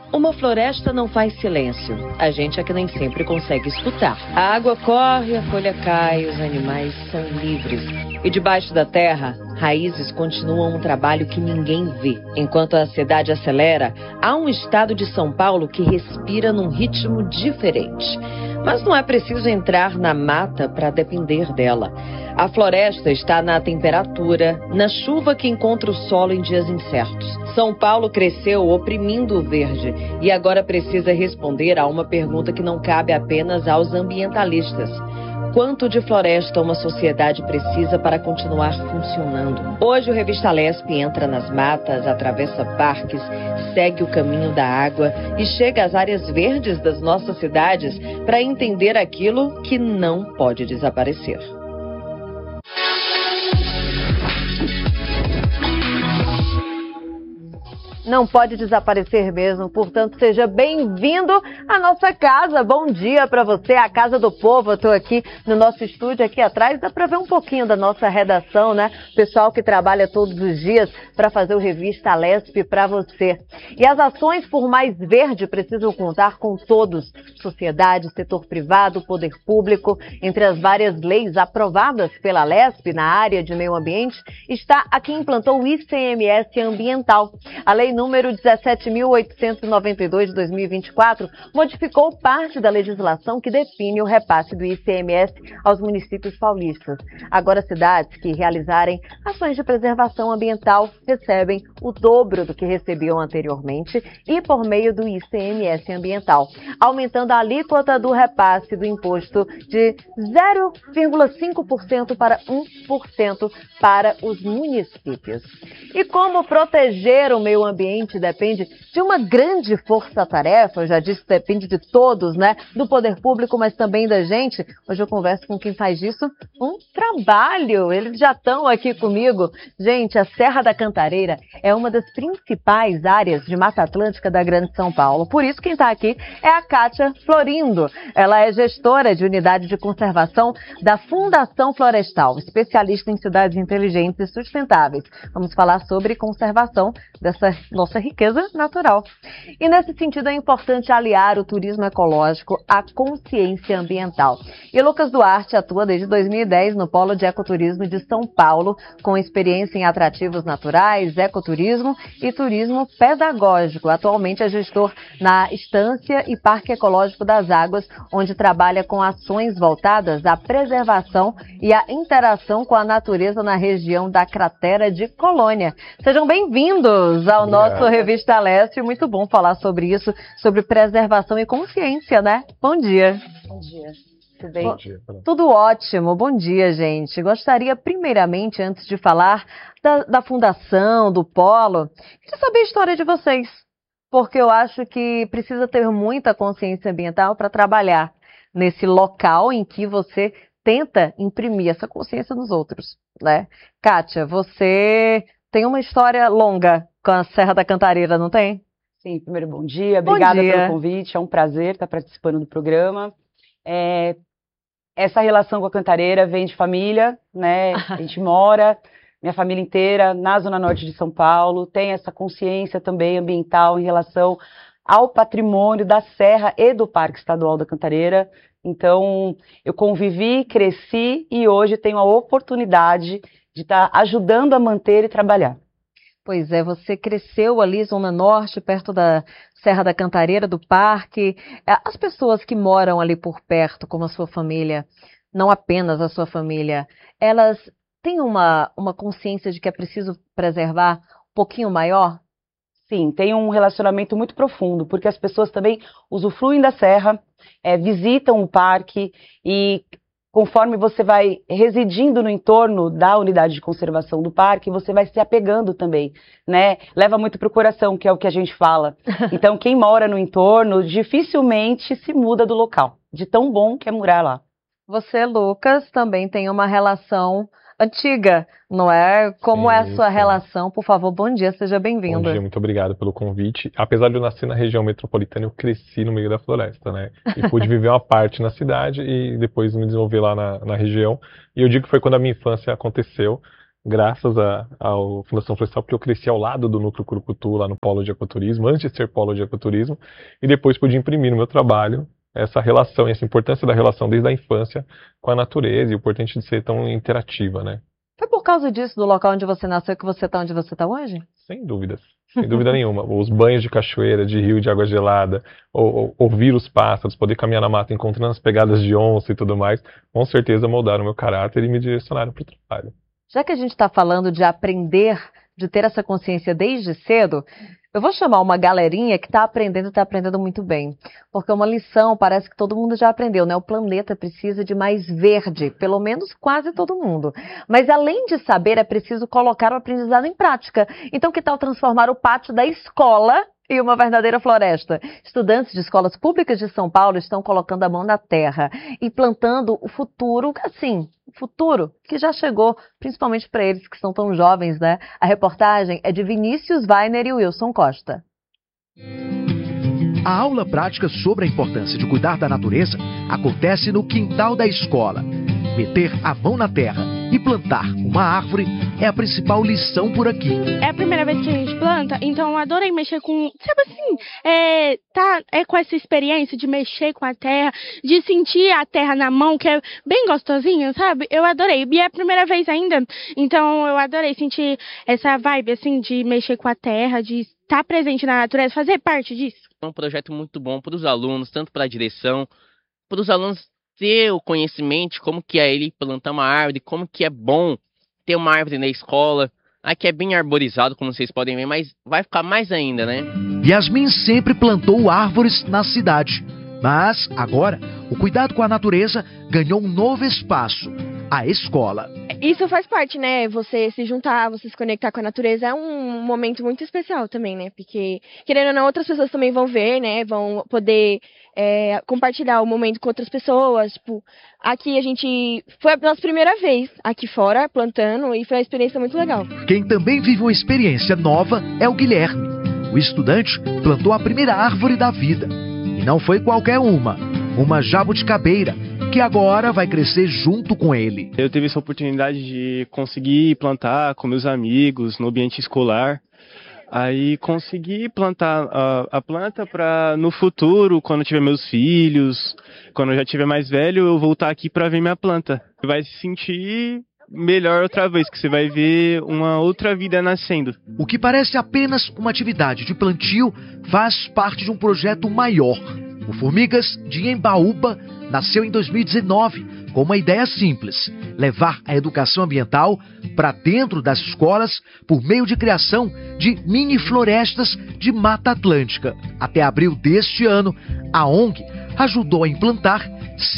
Uma floresta não faz silêncio. A gente é que nem sempre consegue escutar. A água corre, a folha cai, os animais são livres. E debaixo da terra, raízes continuam um trabalho que ninguém vê. Enquanto a cidade acelera, há um estado de São Paulo que respira num ritmo diferente. Mas não é preciso entrar na mata para depender dela. A floresta está na temperatura, na chuva que encontra o solo em dias incertos. São Paulo cresceu oprimindo o verde e agora precisa responder a uma pergunta que não cabe apenas aos ambientalistas. Quanto de floresta uma sociedade precisa para continuar funcionando? Hoje o Revista Lesp entra nas matas, atravessa parques, segue o caminho da água e chega às áreas verdes das nossas cidades para entender aquilo que não pode desaparecer. Não pode desaparecer mesmo, portanto, seja bem-vindo à nossa casa. Bom dia para você, a Casa do Povo. Eu estou aqui no nosso estúdio, aqui atrás, dá para ver um pouquinho da nossa redação, né? Pessoal que trabalha todos os dias para fazer o Revista Lesp para você. E as ações por mais verde precisam contar com todos, sociedade, setor privado, poder público. Entre as várias leis aprovadas pela Lesp na área de meio ambiente, está a que implantou o ICMS ambiental. A lei número 17.892 de 2024 modificou parte da legislação que define o repasse do ICMS aos municípios paulistas. Agora, cidades que realizarem ações de preservação ambiental recebem o dobro do que recebiam anteriormente e por meio do ICMS ambiental, aumentando a alíquota do repasse do imposto de 0,5% para 1% para os municípios. E como proteger o meio ambiente depende de uma grande força-tarefa, eu já disse, depende de todos, né? Do poder público, mas também da gente. Hoje eu converso com quem faz disso um trabalho. Eles já estão aqui comigo. Gente, a Serra da Cantareira é uma das principais áreas de Mata Atlântica da Grande São Paulo. Por isso quem está aqui é a Kátia Florindo. Ela é gestora de unidade de conservação da Fundação Florestal, especialista em cidades inteligentes e sustentáveis. Vamos falar sobre conservação dessa nossa riqueza natural. E nesse sentido é importante aliar o turismo ecológico à consciência ambiental. E Lucas Duarte atua desde 2010 no Polo de Ecoturismo de São Paulo, com experiência em atrativos naturais, ecoturismo e turismo pedagógico. Atualmente é gestor na Estância e Parque Ecológico das Águas, onde trabalha com ações voltadas à preservação e à interação com a natureza na região da Cratera de Colônia. Sejam bem-vindos ao nosso Revista Lesp. Muito bom falar sobre isso, sobre preservação e consciência, né? Bom dia. Bom dia. Tudo bem? Bom dia. Tudo ótimo. Bom dia, gente. Gostaria, primeiramente, antes de falar da fundação, do Polo, de saber a história de vocês, porque eu acho que precisa ter muita consciência ambiental para trabalhar nesse local em que você tenta imprimir essa consciência nos outros, né? Kátia, você tem uma história longa com a Serra da Cantareira, não tem? Sim, primeiro bom dia, obrigada pelo convite, é um prazer estar participando do programa. Essa relação com a Cantareira vem de família, né? A gente mora, minha família inteira, na Zona Norte de São Paulo, tem essa consciência também ambiental em relação ao patrimônio da Serra e do Parque Estadual da Cantareira. Então, eu convivi, cresci e hoje tenho a oportunidade de estar ajudando a manter e trabalhar. Pois é, você cresceu ali, Zona Norte, perto da Serra da Cantareira, do parque. As pessoas que moram ali por perto, como a sua família, não apenas a sua família, elas têm uma consciência de que é preciso preservar um pouquinho maior? Sim, tem um relacionamento muito profundo, porque as pessoas também usufruem da serra, visitam o parque e conforme você vai residindo no entorno da unidade de conservação do parque, você vai se apegando também, né? Leva muito para o coração, que é o que a gente fala. Então, quem mora no entorno dificilmente se muda do local, de tão bom que é morar lá. Você, Lucas, também tem uma relação antiga, não é? Como é a sua relação? Por favor, bom dia, seja bem-vindo. Bom dia, muito obrigado pelo convite. Apesar de eu nascer na região metropolitana, eu cresci no meio da floresta, né? E pude viver uma parte na cidade e depois me desenvolver lá na região. E eu digo que foi quando a minha infância aconteceu. graças ao Fundação Florestal, porque eu cresci ao lado do Núcleo Curucutu, lá no Polo de Ecoturismo, antes de ser Polo de Ecoturismo, e depois pude imprimir no meu trabalho essa relação, essa importância da relação desde a infância com a natureza e o importante de ser tão interativa, né? Foi por causa disso, do local onde você nasceu, que você está onde você está hoje? Sem dúvidas. Sem dúvida nenhuma. Os banhos de cachoeira, de rio, de água gelada, ouvir os pássaros, poder caminhar na mata encontrando as pegadas de onça e tudo mais, com certeza moldaram o meu caráter e me direcionaram para o trabalho. Já que a gente está falando de aprender, de ter essa consciência desde cedo, eu vou chamar uma galerinha que está aprendendo muito bem. Porque uma lição, parece que todo mundo já aprendeu, né? O planeta precisa de mais verde, pelo menos quase todo mundo. Mas além de saber, é preciso colocar o aprendizado em prática. Então, que tal transformar o pátio da escola em uma verdadeira floresta? Estudantes de escolas públicas de São Paulo estão colocando a mão na terra e plantando o futuro, assim, o futuro que já chegou, principalmente para eles que são tão jovens, né? A reportagem é de Vinícius Weiner e Wilson Costa. A aula prática sobre a importância de cuidar da natureza acontece no quintal da escola. Meter a mão na terra e plantar uma árvore é a principal lição por aqui. É a primeira vez que a gente planta, então eu adorei mexer com, sabe assim, com essa experiência de mexer com a terra, de sentir a terra na mão, que é bem gostosinho, sabe? Eu adorei, e é a primeira vez ainda, então eu adorei sentir essa vibe, assim, de mexer com a terra, de estar presente na natureza, fazer parte disso. É um projeto muito bom para os alunos, tanto para a direção, para os alunos ter o conhecimento de como que é ele plantar uma árvore, como que é bom ter uma árvore na escola. Aqui é bem arborizado, como vocês podem ver, mas vai ficar mais ainda, né? Yasmin sempre plantou árvores na cidade, mas agora o cuidado com a natureza ganhou um novo espaço, a escola. Isso faz parte, né? Você se juntar, você se conectar com a natureza é um momento muito especial também, né? Porque, querendo ou não, outras pessoas também vão ver, né? Vão poder compartilhar o momento com outras pessoas. Tipo, aqui a gente foi a nossa primeira vez aqui fora, plantando, e foi uma experiência muito legal. Quem também vive uma experiência nova é o Guilherme. O estudante plantou a primeira árvore da vida. E não foi qualquer uma jabuticabeira, que agora vai crescer junto com ele. Eu tive essa oportunidade de conseguir plantar com meus amigos no ambiente escolar. Aí consegui plantar a planta para no futuro, quando eu tiver meus filhos, quando eu já tiver mais velho, eu voltar aqui para ver minha planta. Você vai se sentir melhor outra vez, que você vai ver uma outra vida nascendo. O que parece apenas uma atividade de plantio faz parte de um projeto maior. O Formigas de Embaúba nasceu em 2019 com uma ideia simples: levar a educação ambiental para dentro das escolas por meio de criação de mini florestas de Mata Atlântica. Até abril deste ano, a ONG ajudou a implantar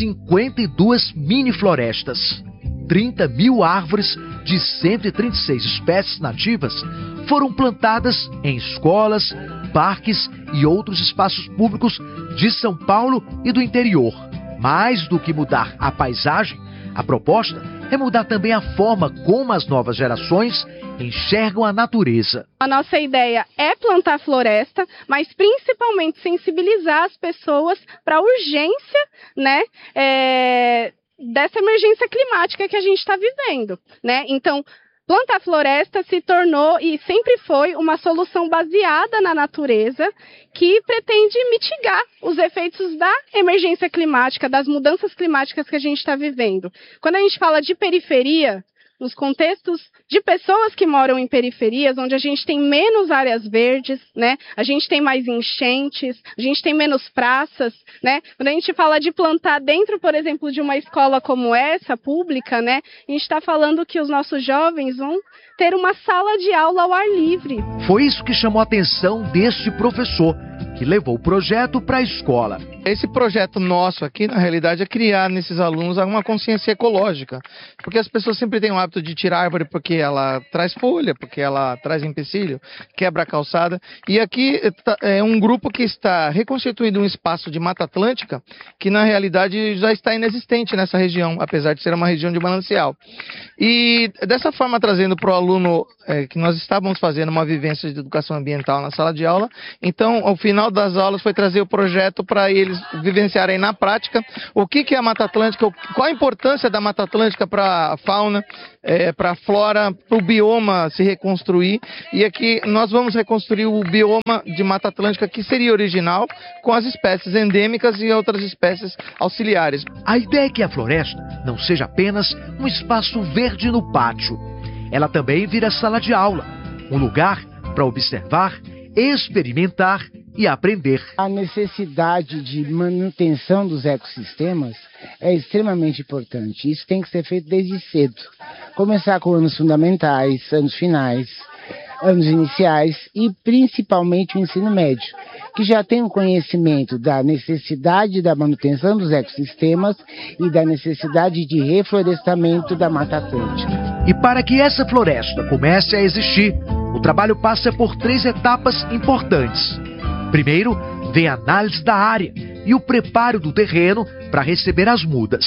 52 mini florestas. 30 mil árvores de 136 espécies nativas foram plantadas em escolas, parques e outros espaços públicos de São Paulo e do interior. Mais do que mudar a paisagem, a proposta é mudar também a forma como as novas gerações enxergam a natureza. A nossa ideia é plantar floresta, mas principalmente sensibilizar as pessoas para a urgência, né, dessa emergência climática que a gente está vivendo, né? Então, plantar floresta se tornou e sempre foi uma solução baseada na natureza que pretende mitigar os efeitos da emergência climática, das mudanças climáticas que a gente está vivendo. Quando a gente fala de periferia, nos contextos de pessoas que moram em periferias, onde a gente tem menos áreas verdes, né? A gente tem mais enchentes, a gente tem menos praças, né? Quando a gente fala de plantar dentro, por exemplo, de uma escola como essa, pública, né? A gente está falando que os nossos jovens vão ter uma sala de aula ao ar livre. Foi isso que chamou a atenção deste professor, que levou o projeto para a escola. Esse projeto nosso aqui, na realidade, é criar nesses alunos uma consciência ecológica. Porque as pessoas sempre têm o hábito de tirar árvore porque ela traz folha, porque ela traz empecilho, quebra a calçada. E aqui é um grupo que está reconstituindo um espaço de Mata Atlântica que, na realidade, já está inexistente nessa região, apesar de ser uma região de manancial. E dessa forma, trazendo para o aluno que nós estávamos fazendo uma vivência de educação ambiental na sala de aula, então, ao final final das aulas foi trazer o projeto para eles vivenciarem na prática o que é a Mata Atlântica, qual a importância da Mata Atlântica para a fauna, para a flora, para o bioma se reconstruir. E aqui nós vamos reconstruir o bioma de Mata Atlântica que seria original, com as espécies endêmicas e outras espécies auxiliares. A ideia é que a floresta não seja apenas um espaço verde no pátio. Ela também vira sala de aula, um lugar para observar, experimentar e aprender. A necessidade de manutenção dos ecossistemas é extremamente importante. Isso tem que ser feito desde cedo. Começar com anos fundamentais, anos finais, anos iniciais e principalmente o ensino médio, que já tem um conhecimento da necessidade da manutenção dos ecossistemas e da necessidade de reflorestamento da Mata Atlântica. E para que essa floresta comece a existir, o trabalho passa por 3 etapas importantes. Primeiro, vem a análise da área e o preparo do terreno para receber as mudas.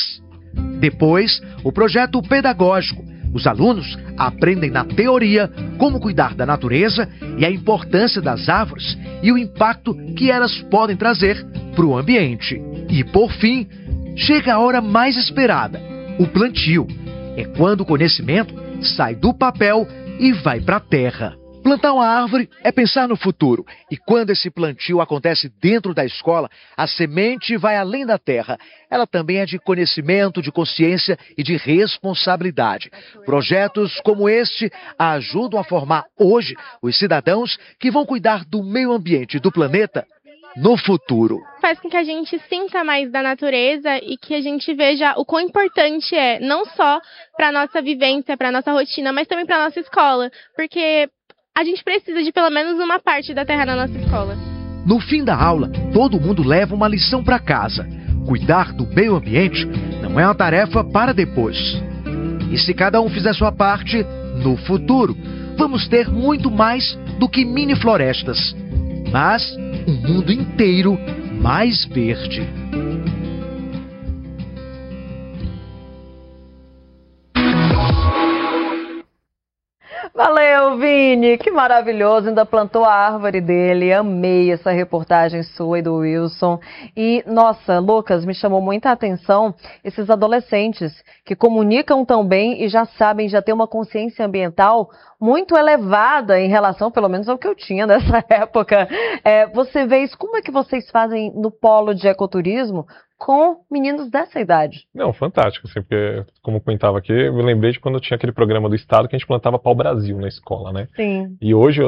Depois, o projeto pedagógico. Os alunos aprendem na teoria como cuidar da natureza e a importância das árvores e o impacto que elas podem trazer para o ambiente. E, por fim, chega a hora mais esperada, o plantio. É quando o conhecimento sai do papel e vai para a terra. Plantar uma árvore é pensar no futuro. E quando esse plantio acontece dentro da escola, a semente vai além da terra. Ela também é de conhecimento, de consciência e de responsabilidade. Projetos como este ajudam a formar hoje os cidadãos que vão cuidar do meio ambiente e do planeta no futuro. Faz com que a gente sinta mais da natureza e que a gente veja o quão importante é, não só para a nossa vivência, para a nossa rotina, mas também para a nossa escola. Porque a gente precisa de pelo menos uma parte da terra na nossa escola. No fim da aula, todo mundo leva uma lição para casa. Cuidar do meio ambiente não é uma tarefa para depois. E se cada um fizer sua parte, no futuro, vamos ter muito mais do que mini florestas, mas um mundo inteiro mais verde. Valeu, Vini, que maravilhoso, ainda plantou a árvore dele, amei essa reportagem sua e do Wilson. E, nossa, Lucas, me chamou muita atenção esses adolescentes que comunicam tão bem e já sabem, já têm uma consciência ambiental muito elevada em relação, pelo menos, ao que eu tinha nessa época. Você vê isso, como é que vocês fazem no polo de ecoturismo com meninos dessa idade? Não, fantástico, assim, porque, como eu comentava aqui, eu me lembrei de quando eu tinha aquele programa do Estado que a gente plantava pau-brasil na escola, né? Sim. E hoje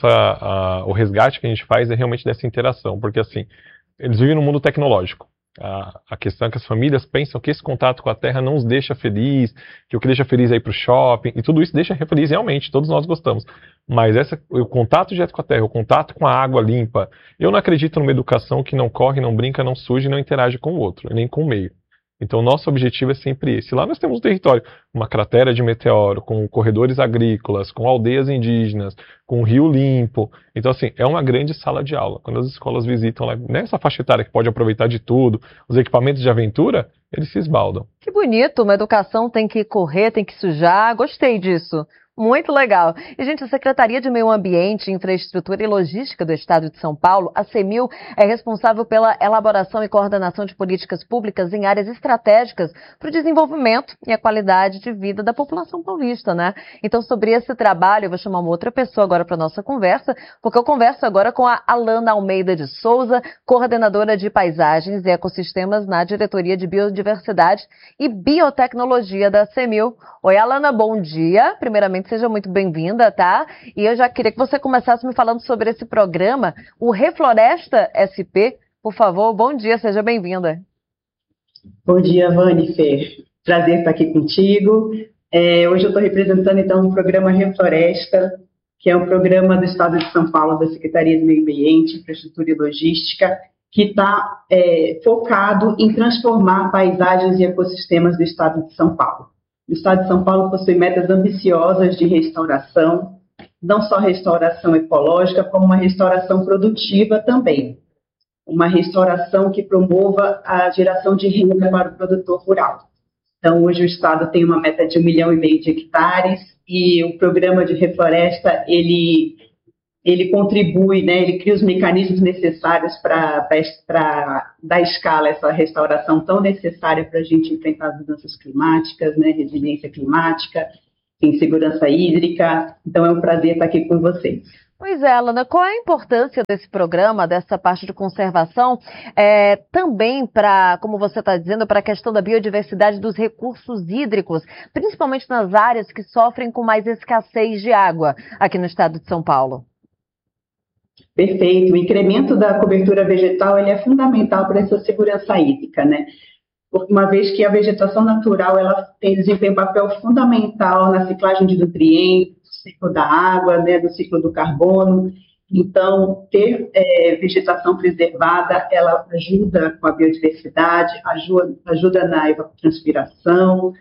o resgate que a gente faz é realmente dessa interação, porque assim, eles vivem no mundo tecnológico. A questão é que as famílias pensam que esse contato com a terra não os deixa feliz, que o que deixa feliz é ir para o shopping, e tudo isso deixa feliz realmente, todos nós gostamos. Mas o contato direto com a terra, o contato com a água limpa, eu não acredito numa educação que não corre, não brinca, não suja e não interage com o outro, nem com o meio. Então, o nosso objetivo é sempre esse. Lá nós temos um território, uma cratera de meteoro, com corredores agrícolas, com aldeias indígenas, com um rio limpo. Então, assim, é uma grande sala de aula. Quando as escolas visitam lá, nessa faixa etária que pode aproveitar de tudo, os equipamentos de aventura, eles se esbaldam. Que bonito, uma educação tem que correr, tem que sujar, gostei disso. Muito legal. E, gente, a Secretaria de Meio Ambiente, Infraestrutura e Logística do Estado de São Paulo, a CEMIL, é responsável pela elaboração e coordenação de políticas públicas em áreas estratégicas para o desenvolvimento e a qualidade de vida da população paulista, né? Então, sobre esse trabalho, eu vou chamar uma outra pessoa agora para a nossa conversa, porque eu converso agora com a Alana Almeida de Souza, coordenadora de Paisagens e Ecossistemas na Diretoria de Biodiversidade e Biotecnologia da CEMIL. Oi, Alana, bom dia. Primeiramente, seja muito bem-vinda, tá? E eu já queria que você começasse me falando sobre esse programa, o Refloresta SP. Por favor, bom dia, seja bem-vinda. Bom dia, Vani, Fer. Prazer estar aqui contigo. Hoje eu estou representando, então, o programa Refloresta, que é um programa do Estado de São Paulo, da Secretaria de Meio Ambiente, Infraestrutura e Logística, que está focado em transformar paisagens e ecossistemas do Estado de São Paulo. O Estado de São Paulo possui metas ambiciosas de restauração, não só restauração ecológica, como uma restauração produtiva também. Uma restauração que promova a geração de renda para o produtor rural. Então, hoje o Estado tem uma meta de 1,5 milhão de hectares e o programa de Refloresta, ele ele contribui, né, ele cria os mecanismos necessários para dar escala a essa restauração tão necessária para a gente enfrentar as mudanças climáticas, né, resiliência climática, segurança hídrica. Então é um prazer estar aqui com vocês. Pois é, Alana, qual é a importância desse programa, dessa parte de conservação, também para, como você está dizendo, para a questão da biodiversidade dos recursos hídricos, principalmente nas áreas que sofrem com mais escassez de água aqui no estado de São Paulo? Perfeito. O incremento da cobertura vegetal ele é fundamental para essa segurança hídrica, né? Uma vez que a vegetação natural ela desempenha um papel fundamental na ciclagem de nutrientes, do ciclo da água, né, do ciclo do carbono. Então, ter vegetação preservada, ela ajuda com a biodiversidade, ajuda na evapotranspiração,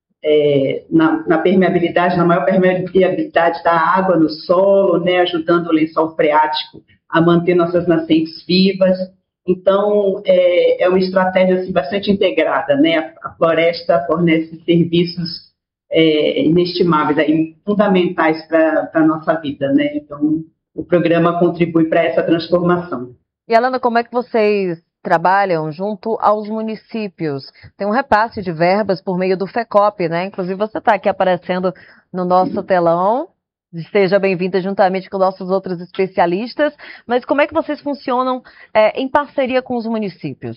na permeabilidade, na maior permeabilidade da água no solo, né, ajudando o lençol freático a manter nossas nascentes vivas. Então, é uma estratégia assim, bastante integrada, né? A floresta fornece serviços inestimáveis, aí, fundamentais para a nossa vida, né? Então, o programa contribui para essa transformação. E, Alana, como é que vocês trabalham junto aos municípios? Tem um repasse de verbas por meio do FECOP, né? Inclusive, você está aqui aparecendo no nosso telão. Seja bem-vinda juntamente com nossos outros especialistas. Mas como é que vocês funcionam em parceria com os municípios?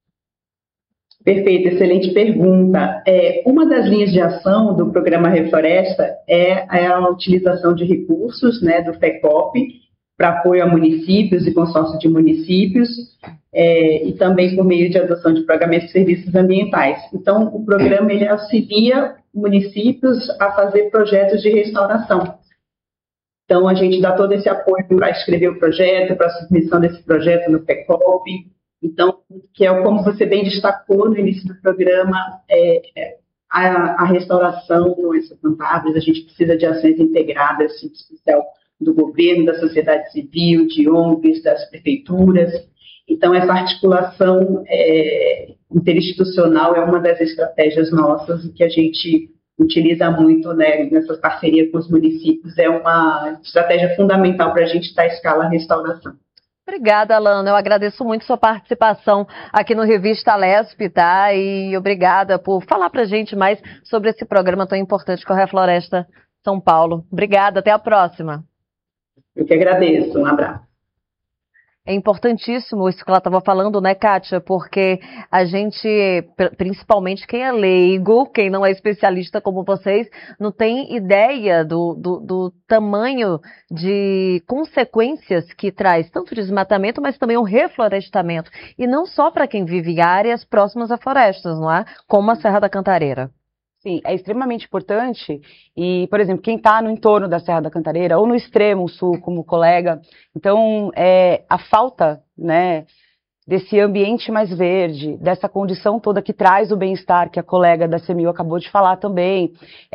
Perfeito, excelente pergunta. Uma das linhas de ação do programa Refloresta é a utilização de recursos, né, do FECOP para apoio a municípios e consórcio de municípios e também por meio de adoção de programas de serviços ambientais. Então, o programa ele auxilia municípios a fazer projetos de restauração. Então, a gente dá todo esse apoio para escrever o projeto, para a submissão desse projeto no FECOP. Então, que é como você bem destacou no início do programa, a restauração não é só plantáveis, a gente precisa de ações integradas, em especial do governo, da sociedade civil, de ONGs, das prefeituras. Então, essa articulação interinstitucional é uma das estratégias nossas que a gente utiliza muito, né, nessa parceria com os municípios. É uma estratégia fundamental para a gente dar escala à restauração. Obrigada, Alana. Eu agradeço muito sua participação aqui no Revista Lesp, tá? E obrigada por falar para a gente mais sobre esse programa tão importante que é o Refloresta São Paulo. Obrigada, até a próxima. Eu que agradeço. Um abraço. É importantíssimo isso que ela estava falando, né, Kátia? Porque a gente, principalmente quem é leigo, quem não é especialista como vocês, não tem ideia do tamanho de consequências que traz tanto o desmatamento, mas também o reflorestamento. E não só para quem vive em áreas próximas a florestas, não é? Como a Serra da Cantareira. Sim, é extremamente importante e, por exemplo, quem está no entorno da Serra da Cantareira ou no extremo sul, como colega, então a falta, né, desse ambiente mais verde, dessa condição toda que traz o bem-estar, que a colega da CEMIL acabou de falar também,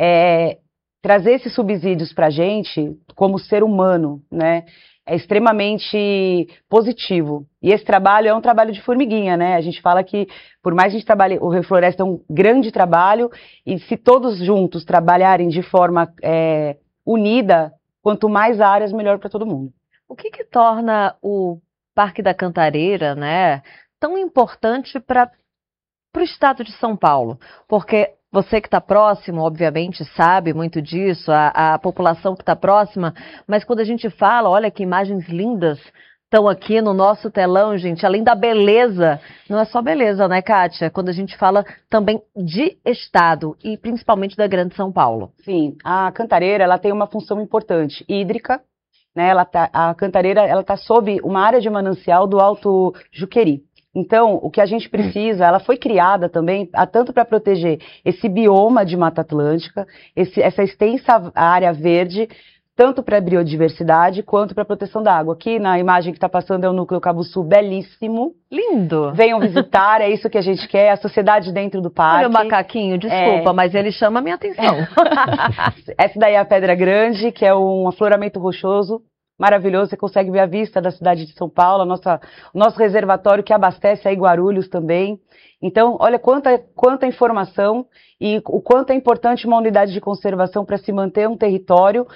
trazer esses subsídios para a gente, como ser humano, né, é extremamente positivo. E esse trabalho é um trabalho de formiguinha, né? A gente fala que, por mais que a gente trabalhe, o Refloresta é um grande trabalho, e se todos juntos trabalharem de forma unida, quanto mais áreas, melhor para todo mundo. O que torna o Parque da Cantareira, né, tão importante para o estado de São Paulo? Porque você que está próximo, obviamente, sabe muito disso, a população que está próxima, mas quando a gente fala, olha que imagens lindas estão aqui no nosso telão, gente, além da beleza, não é só beleza, né, Kátia? Quando a gente fala também de estado e principalmente da Grande São Paulo. Sim, a Cantareira, ela tem uma função importante, hídrica, né? A Cantareira, ela está sob uma área de manancial do Alto Juqueri. Então, o que a gente precisa, ela foi criada também, tanto para proteger esse bioma de Mata Atlântica, essa extensa área verde, tanto para a biodiversidade quanto para a proteção da água. Aqui na imagem que está passando é o Núcleo Cabo Sul, belíssimo. Lindo! Venham visitar, é isso que a gente quer, a sociedade dentro do parque. Olha o macaquinho, desculpa, mas ele chama a minha atenção. Essa daí é a Pedra Grande, que é um afloramento rochoso, maravilhoso, você consegue ver a vista da cidade de São Paulo, o nosso reservatório que abastece aí Guarulhos também. Então, olha quanta informação e o quanto é importante uma unidade de conservação para se manter um território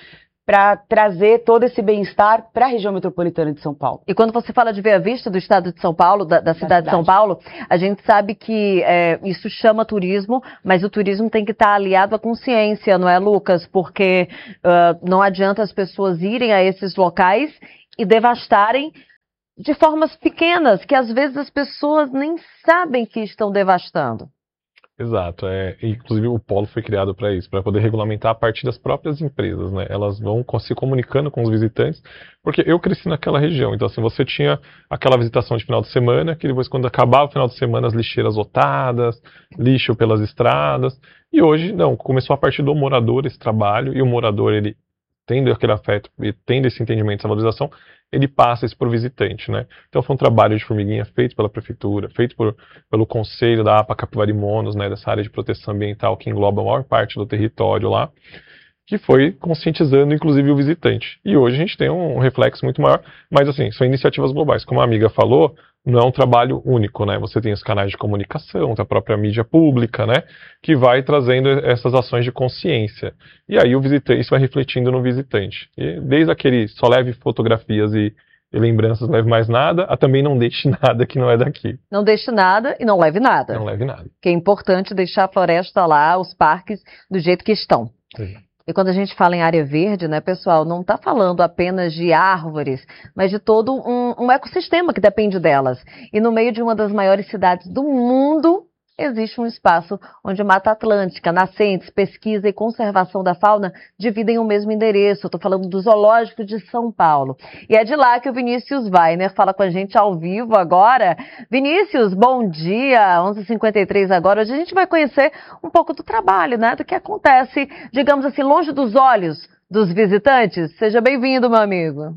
para trazer todo esse bem-estar para a região metropolitana de São Paulo. E quando você fala de ver a vista do estado de São Paulo, da cidade de São Paulo, a gente sabe que isso chama turismo, mas o turismo tem que estar aliado à consciência, não é, Lucas? Porque não adianta as pessoas irem a esses locais e devastarem de formas pequenas, que às vezes as pessoas nem sabem que estão devastando. Exato, inclusive o polo foi criado para isso, para poder regulamentar a partir das próprias empresas, né? Elas vão se comunicando com os visitantes, porque eu cresci naquela região, então assim, você tinha aquela visitação de final de semana, que depois quando acabava o final de semana as lixeiras lotadas, lixo pelas estradas, e hoje não, começou a partir do morador esse trabalho, e o morador, ele tendo aquele afeto e tendo esse entendimento, essa valorização, ele passa isso para o visitante, né? Então foi um trabalho de formiguinha feito pela prefeitura, feito pelo conselho da APA Capivari Monos, né, dessa área de proteção ambiental que engloba a maior parte do território lá, que foi conscientizando inclusive o visitante. E hoje a gente tem um reflexo muito maior, mas assim, são iniciativas globais. Como a amiga falou, não é um trabalho único, né? Você tem os canais de comunicação, a própria mídia pública, né? Que vai trazendo essas ações de consciência. E aí o visitante, isso vai refletindo no visitante. E desde aquele só leve fotografias e lembranças, não leve mais nada, a também não deixe nada que não é daqui. Não deixe nada e não leve nada. Não leve nada. Que é importante deixar a floresta lá, os parques, do jeito que estão. Sim. E quando a gente fala em área verde, né, pessoal, não está falando apenas de árvores, mas de todo um ecossistema que depende delas. E no meio de uma das maiores cidades do mundo, existe um espaço onde Mata Atlântica, nascentes, pesquisa e conservação da fauna dividem o mesmo endereço. Eu estou falando do Zoológico de São Paulo. E é de lá que o Vinícius Weiner fala com a gente ao vivo agora. Vinícius, bom dia, 11h53 agora. Hoje a gente vai conhecer um pouco do trabalho, né, do que acontece, digamos assim, longe dos olhos dos visitantes. Seja bem-vindo, meu amigo.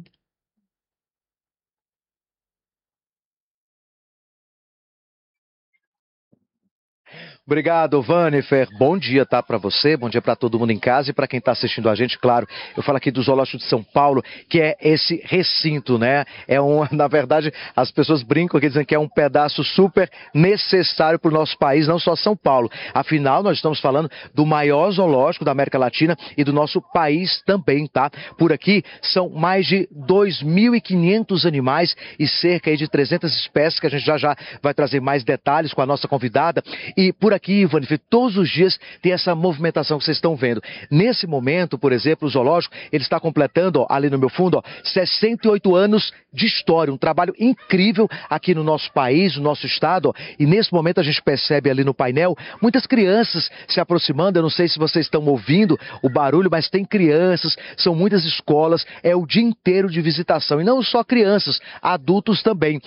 Obrigado, Vanifer. Bom dia, tá, para você, bom dia para todo mundo em casa e para quem está assistindo a gente, claro. Eu falo aqui do Zoológico de São Paulo, que é esse recinto, né? Na verdade, as pessoas brincam aqui dizendo que é um pedaço super necessário para o nosso país, não só São Paulo. Afinal, nós estamos falando do maior zoológico da América Latina e do nosso país também, tá? Por aqui são mais de 2.500 animais e cerca de 300 espécies, que a gente já vai trazer mais detalhes com a nossa convidada. E por aqui, Ivani, todos os dias tem essa movimentação que vocês estão vendo. Nesse momento, por exemplo, o zoológico, ele está completando, ali no meu fundo, 68 anos de história, um trabalho incrível aqui no nosso país, no nosso estado, e nesse momento a gente percebe ali no painel, muitas crianças se aproximando. Eu não sei se vocês estão ouvindo o barulho, mas tem crianças, são muitas escolas, é o dia inteiro de visitação, e não só crianças, adultos também.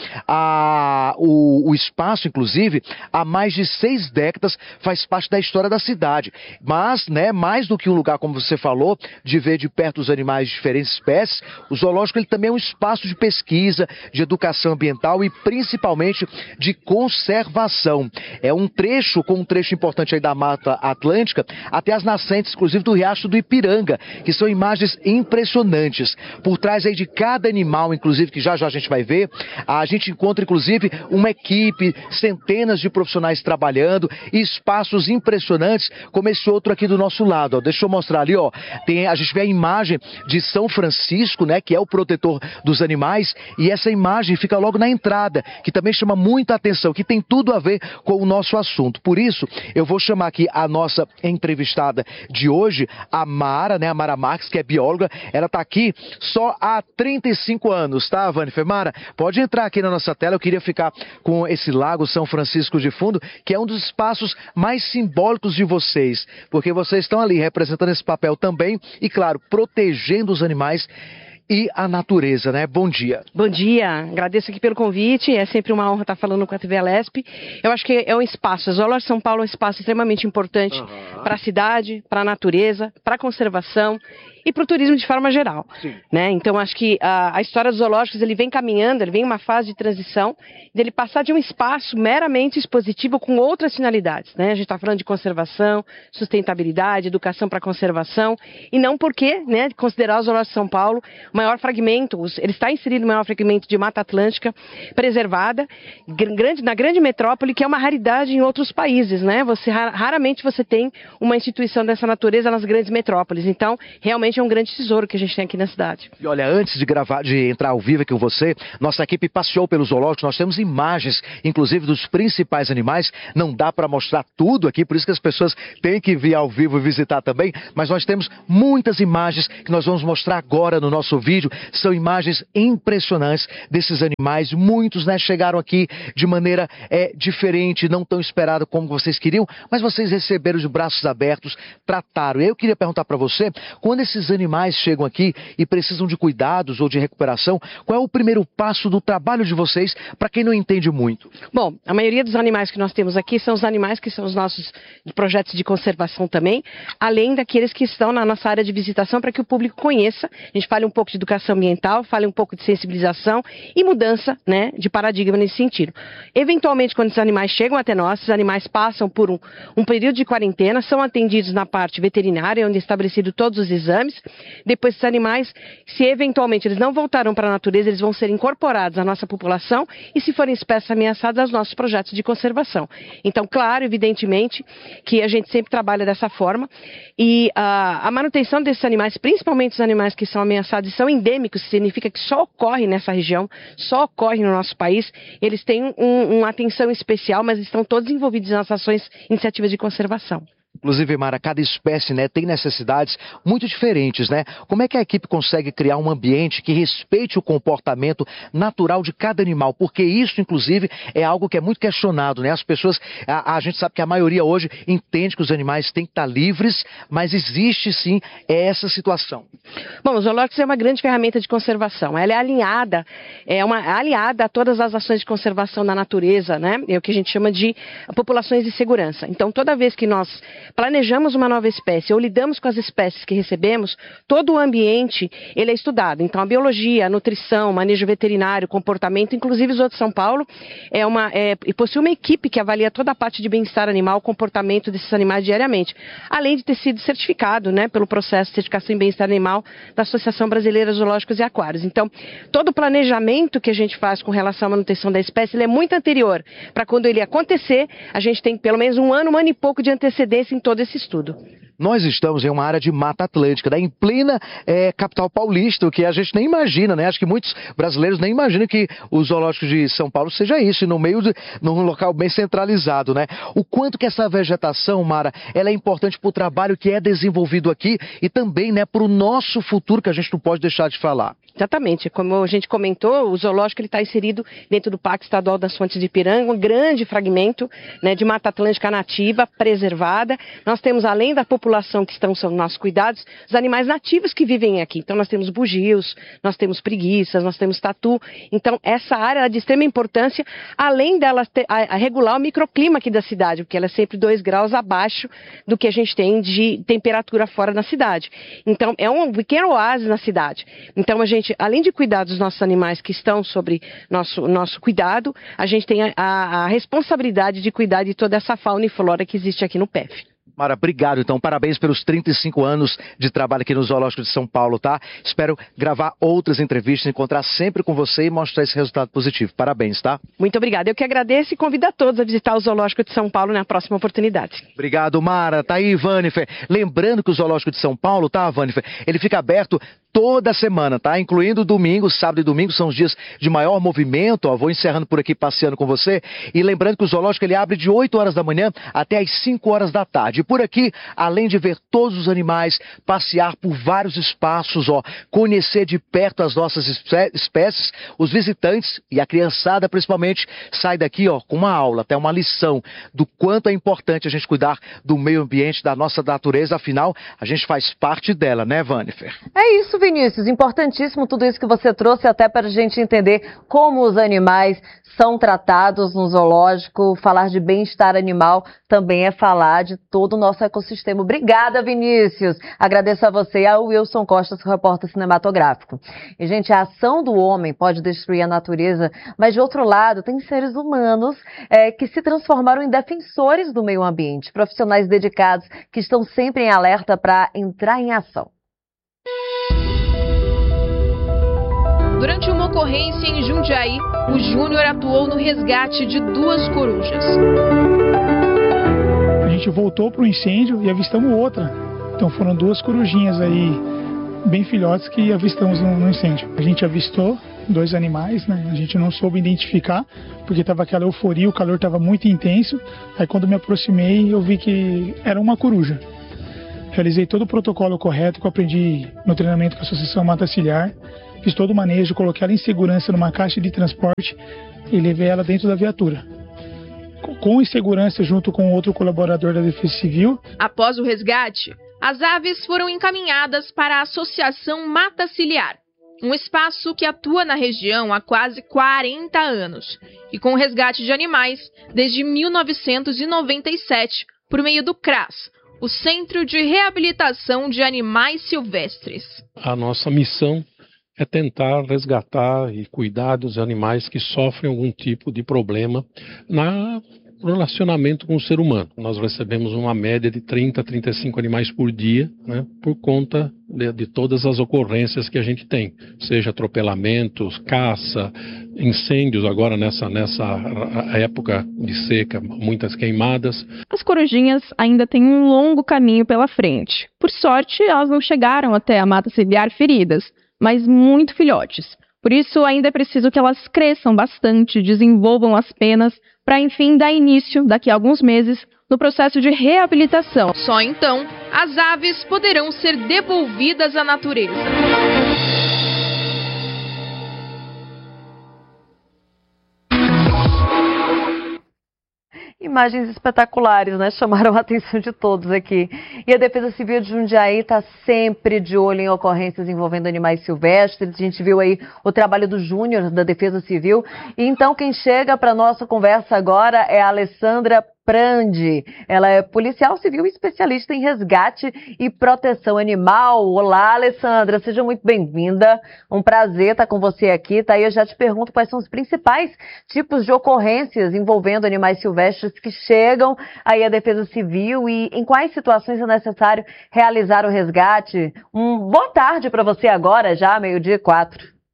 O espaço, inclusive, há mais de 6 décadas, faz parte da história da cidade. Mas, né, mais do que um lugar, como você falou, de ver de perto os animais de diferentes espécies, o zoológico ele também é um espaço de pesquisa, de educação ambiental e principalmente de conservação. É um trecho importante aí da Mata Atlântica até as nascentes, inclusive do Riacho do Ipiranga, que são imagens impressionantes. Por trás aí de cada animal, inclusive, que já a gente vai ver, a gente encontra inclusive uma equipe, centenas de profissionais trabalhando, e espaços impressionantes, como esse outro aqui do nosso lado, ó. Deixa eu mostrar ali, ó. A gente vê a imagem de São Francisco, né, que é o protetor dos animais, e essa imagem fica logo na entrada, que também chama muita atenção, que tem tudo a ver com o nosso assunto. Por isso, eu vou chamar aqui a nossa entrevistada de hoje, a Mara, né, a Mara Marques, que é bióloga. Ela está aqui só há 35 anos, tá, Vanifer? Mara, pode entrar aqui na nossa tela. Eu queria ficar com esse lago São Francisco de fundo, que é um dos espaços mais simbólicos de vocês, porque vocês estão ali representando esse papel também e, claro, protegendo os animais e a natureza, né? Bom dia. Bom dia, agradeço aqui pelo convite, é sempre uma honra estar falando com a TV Alesp. Eu acho que é um espaço, o Zoológico de São Paulo é um espaço extremamente importante para a cidade, para a natureza, para a conservação e para o turismo de forma geral, né? Então acho que a história dos zoológicos, ele vem caminhando, ele vem em uma fase de transição, dele passar de um espaço meramente expositivo com outras finalidades, né? A gente está falando de conservação, sustentabilidade, educação para a conservação, e não porque, né, considerar o Zoológico de São Paulo o maior fragmento, ele está inserido no maior fragmento de Mata Atlântica preservada, na grande metrópole, que é uma raridade em outros países, né? Raramente você tem uma instituição dessa natureza nas grandes metrópoles. Então, realmente realmente é um grande tesouro que a gente tem aqui na cidade. E olha, antes de entrar ao vivo aqui com você, nossa equipe passeou pelo zoológico, nós temos imagens, inclusive dos principais animais, não dá para mostrar tudo aqui, por isso que as pessoas têm que vir ao vivo e visitar também, mas nós temos muitas imagens que nós vamos mostrar agora no nosso vídeo, são imagens impressionantes desses animais, muitos, né, chegaram aqui de maneira diferente, não tão esperada como vocês queriam, mas vocês receberam de braços abertos, trataram. Eu queria perguntar para você, quando esses animais chegam aqui e precisam de cuidados ou de recuperação, qual é o primeiro passo do trabalho de vocês, para quem não entende muito? Bom, a maioria dos animais que nós temos aqui são os animais que são os nossos projetos de conservação também, além daqueles que estão na nossa área de visitação para que o público conheça. A gente fale um pouco de educação ambiental, fale um pouco de sensibilização e mudança, né, de paradigma nesse sentido. Eventualmente, quando esses animais chegam até nós, esses animais passam por um período de quarentena, são atendidos na parte veterinária, onde é estabelecido todos os exames. Depois, esses animais, se eventualmente eles não voltaram para a natureza, eles vão ser incorporados à nossa população e, se forem espécies ameaçadas, aos nossos projetos de conservação. Então, claro, evidentemente, que a gente sempre trabalha dessa forma e a manutenção desses animais, principalmente os animais que são ameaçados e são endêmicos, significa que só ocorre nessa região, só ocorre no nosso país, eles têm uma atenção especial, mas estão todos envolvidos nas ações, iniciativas de conservação. Inclusive, Mara, cada espécie, né, tem necessidades muito diferentes, né? Como é que a equipe consegue criar um ambiente que respeite o comportamento natural de cada animal? Porque isso, inclusive, é algo que é muito questionado, né? As pessoas, a gente sabe que a maioria hoje entende que os animais têm que estar livres, mas existe sim essa situação. Bom, o zoológico é uma grande ferramenta de conservação. Ela é aliada a todas as ações de conservação da natureza, né? É o que a gente chama de populações de segurança. Então, toda vez que nós planejamos uma nova espécie ou lidamos com as espécies que recebemos, todo o ambiente ele é estudado. Então, a biologia, a nutrição, o manejo veterinário, comportamento, inclusive o Zoo de São Paulo possui uma equipe que avalia toda a parte de bem-estar animal, o comportamento desses animais diariamente, além de ter sido certificado, né, pelo processo de certificação em bem-estar animal da Associação Brasileira de Zoológicos e Aquários. Então, todo o planejamento que a gente faz com relação à manutenção da espécie, ele é muito anterior. Para quando ele acontecer, a gente tem pelo menos um ano e pouco de antecedência em todo esse estudo. Nós estamos em uma área de Mata Atlântica, em plena capital paulista, o que a gente nem imagina, né? Acho que muitos brasileiros nem imaginam que o zoológico de São Paulo seja isso, num local bem centralizado, né? O quanto que essa vegetação, Mara, ela é importante para o trabalho que é desenvolvido aqui e também, né, para o nosso futuro, que a gente não pode deixar de falar. Exatamente, como a gente comentou, o zoológico está inserido dentro do Parque Estadual das Fontes de Ipiranga, um grande fragmento, né, de Mata Atlântica nativa, preservada. Nós temos, além da população que estão sob nossos cuidados, os animais nativos que vivem aqui. Então nós temos bugios, nós temos preguiças, nós temos tatu. Então essa área é de extrema importância, além dela regular o microclima aqui da cidade, porque ela é sempre 2 graus abaixo do que a gente tem de temperatura fora na cidade. Então é um pequeno oásis na cidade. Então a gente, além de cuidar dos nossos animais que estão sobre nosso cuidado, a gente tem a responsabilidade de cuidar de toda essa fauna e flora que existe aqui no PEF. Mara, obrigado. Então, parabéns pelos 35 anos de trabalho aqui no Zoológico de São Paulo, tá? Espero gravar outras entrevistas, encontrar sempre com você e mostrar esse resultado positivo. Parabéns, tá? Muito obrigada. Eu que agradeço e convido a todos a visitar o Zoológico de São Paulo na próxima oportunidade. Obrigado, Mara. Tá aí, Vanifer. Lembrando que o Zoológico de São Paulo, tá, Vanifer? Ele fica aberto toda semana, tá? Incluindo domingo, sábado e domingo são os dias de maior movimento, ó. Vou encerrando por aqui, passeando com você. E lembrando que o Zoológico ele abre de 8 horas da manhã até as 5 horas da tarde. E por aqui, além de ver todos os animais, passear por vários espaços, ó, conhecer de perto as nossas espécies, os visitantes e a criançada principalmente, sai daqui, ó, com uma aula, até uma lição do quanto é importante a gente cuidar do meio ambiente, da nossa natureza, afinal, a gente faz parte dela, né, Vanifer? É isso, Vinícius, importantíssimo tudo isso que você trouxe até para a gente entender como os animais são tratados no zoológico. Falar de bem-estar animal também é falar de todo o nosso ecossistema. Obrigada, Vinícius. Agradeço a você e ao Wilson Costa, seu repórter cinematográfico. E, gente, a ação do homem pode destruir a natureza, mas, de outro lado, tem seres humanos que se transformaram em defensores do meio ambiente, profissionais dedicados que estão sempre em alerta para entrar em ação. Durante uma ocorrência em Jundiaí, o Júnior atuou no resgate de 2 corujas. A gente voltou para o incêndio e avistamos outra. Então foram 2 corujinhas aí bem filhotes que avistamos no incêndio. A gente avistou 2 animais, né? A gente não soube identificar, porque estava aquela euforia, o calor estava muito intenso. Aí quando me aproximei, eu vi que era uma coruja. Realizei todo o protocolo correto que eu aprendi no treinamento com a Associação Mata Ciliar. Fiz todo o manejo, coloquei ela em segurança numa caixa de transporte e levei ela dentro da viatura. Com insegurança, junto com outro colaborador da Defesa Civil. Após o resgate, as aves foram encaminhadas para a Associação Mata Ciliar, um espaço que atua na região há quase 40 anos e com o resgate de animais desde 1997 por meio do CRAS, o Centro de Reabilitação de Animais Silvestres. A nossa missão é tentar resgatar e cuidar dos animais que sofrem algum tipo de problema no relacionamento com o ser humano. Nós recebemos uma média de 30 a 35 animais por dia, né, por conta de todas as ocorrências que a gente tem, seja atropelamentos, caça, incêndios agora nessa época de seca, muitas queimadas. As corujinhas ainda têm um longo caminho pela frente. Por sorte, elas não chegaram até a Mata Ciliar feridas, mas muito filhotes. Por isso, ainda é preciso que elas cresçam bastante, desenvolvam as penas, para enfim dar início, daqui a alguns meses, no processo de reabilitação. Só então, as aves poderão ser devolvidas à natureza. Imagens espetaculares, né? Chamaram a atenção de todos aqui. E a Defesa Civil de Jundiaí está sempre de olho em ocorrências envolvendo animais silvestres. A gente viu aí o trabalho do Júnior da Defesa Civil. E então quem chega para nossa conversa agora é a Alessandra Prandi. Ela é policial civil e especialista em resgate e proteção animal. Olá, Alessandra, seja muito bem-vinda. Um prazer estar com você aqui. Tá? E eu já te pergunto quais são os principais tipos de ocorrências envolvendo animais silvestres que chegam aí à Defesa Civil e em quais situações é necessário realizar o resgate. Boa tarde para você agora, já, 12:04.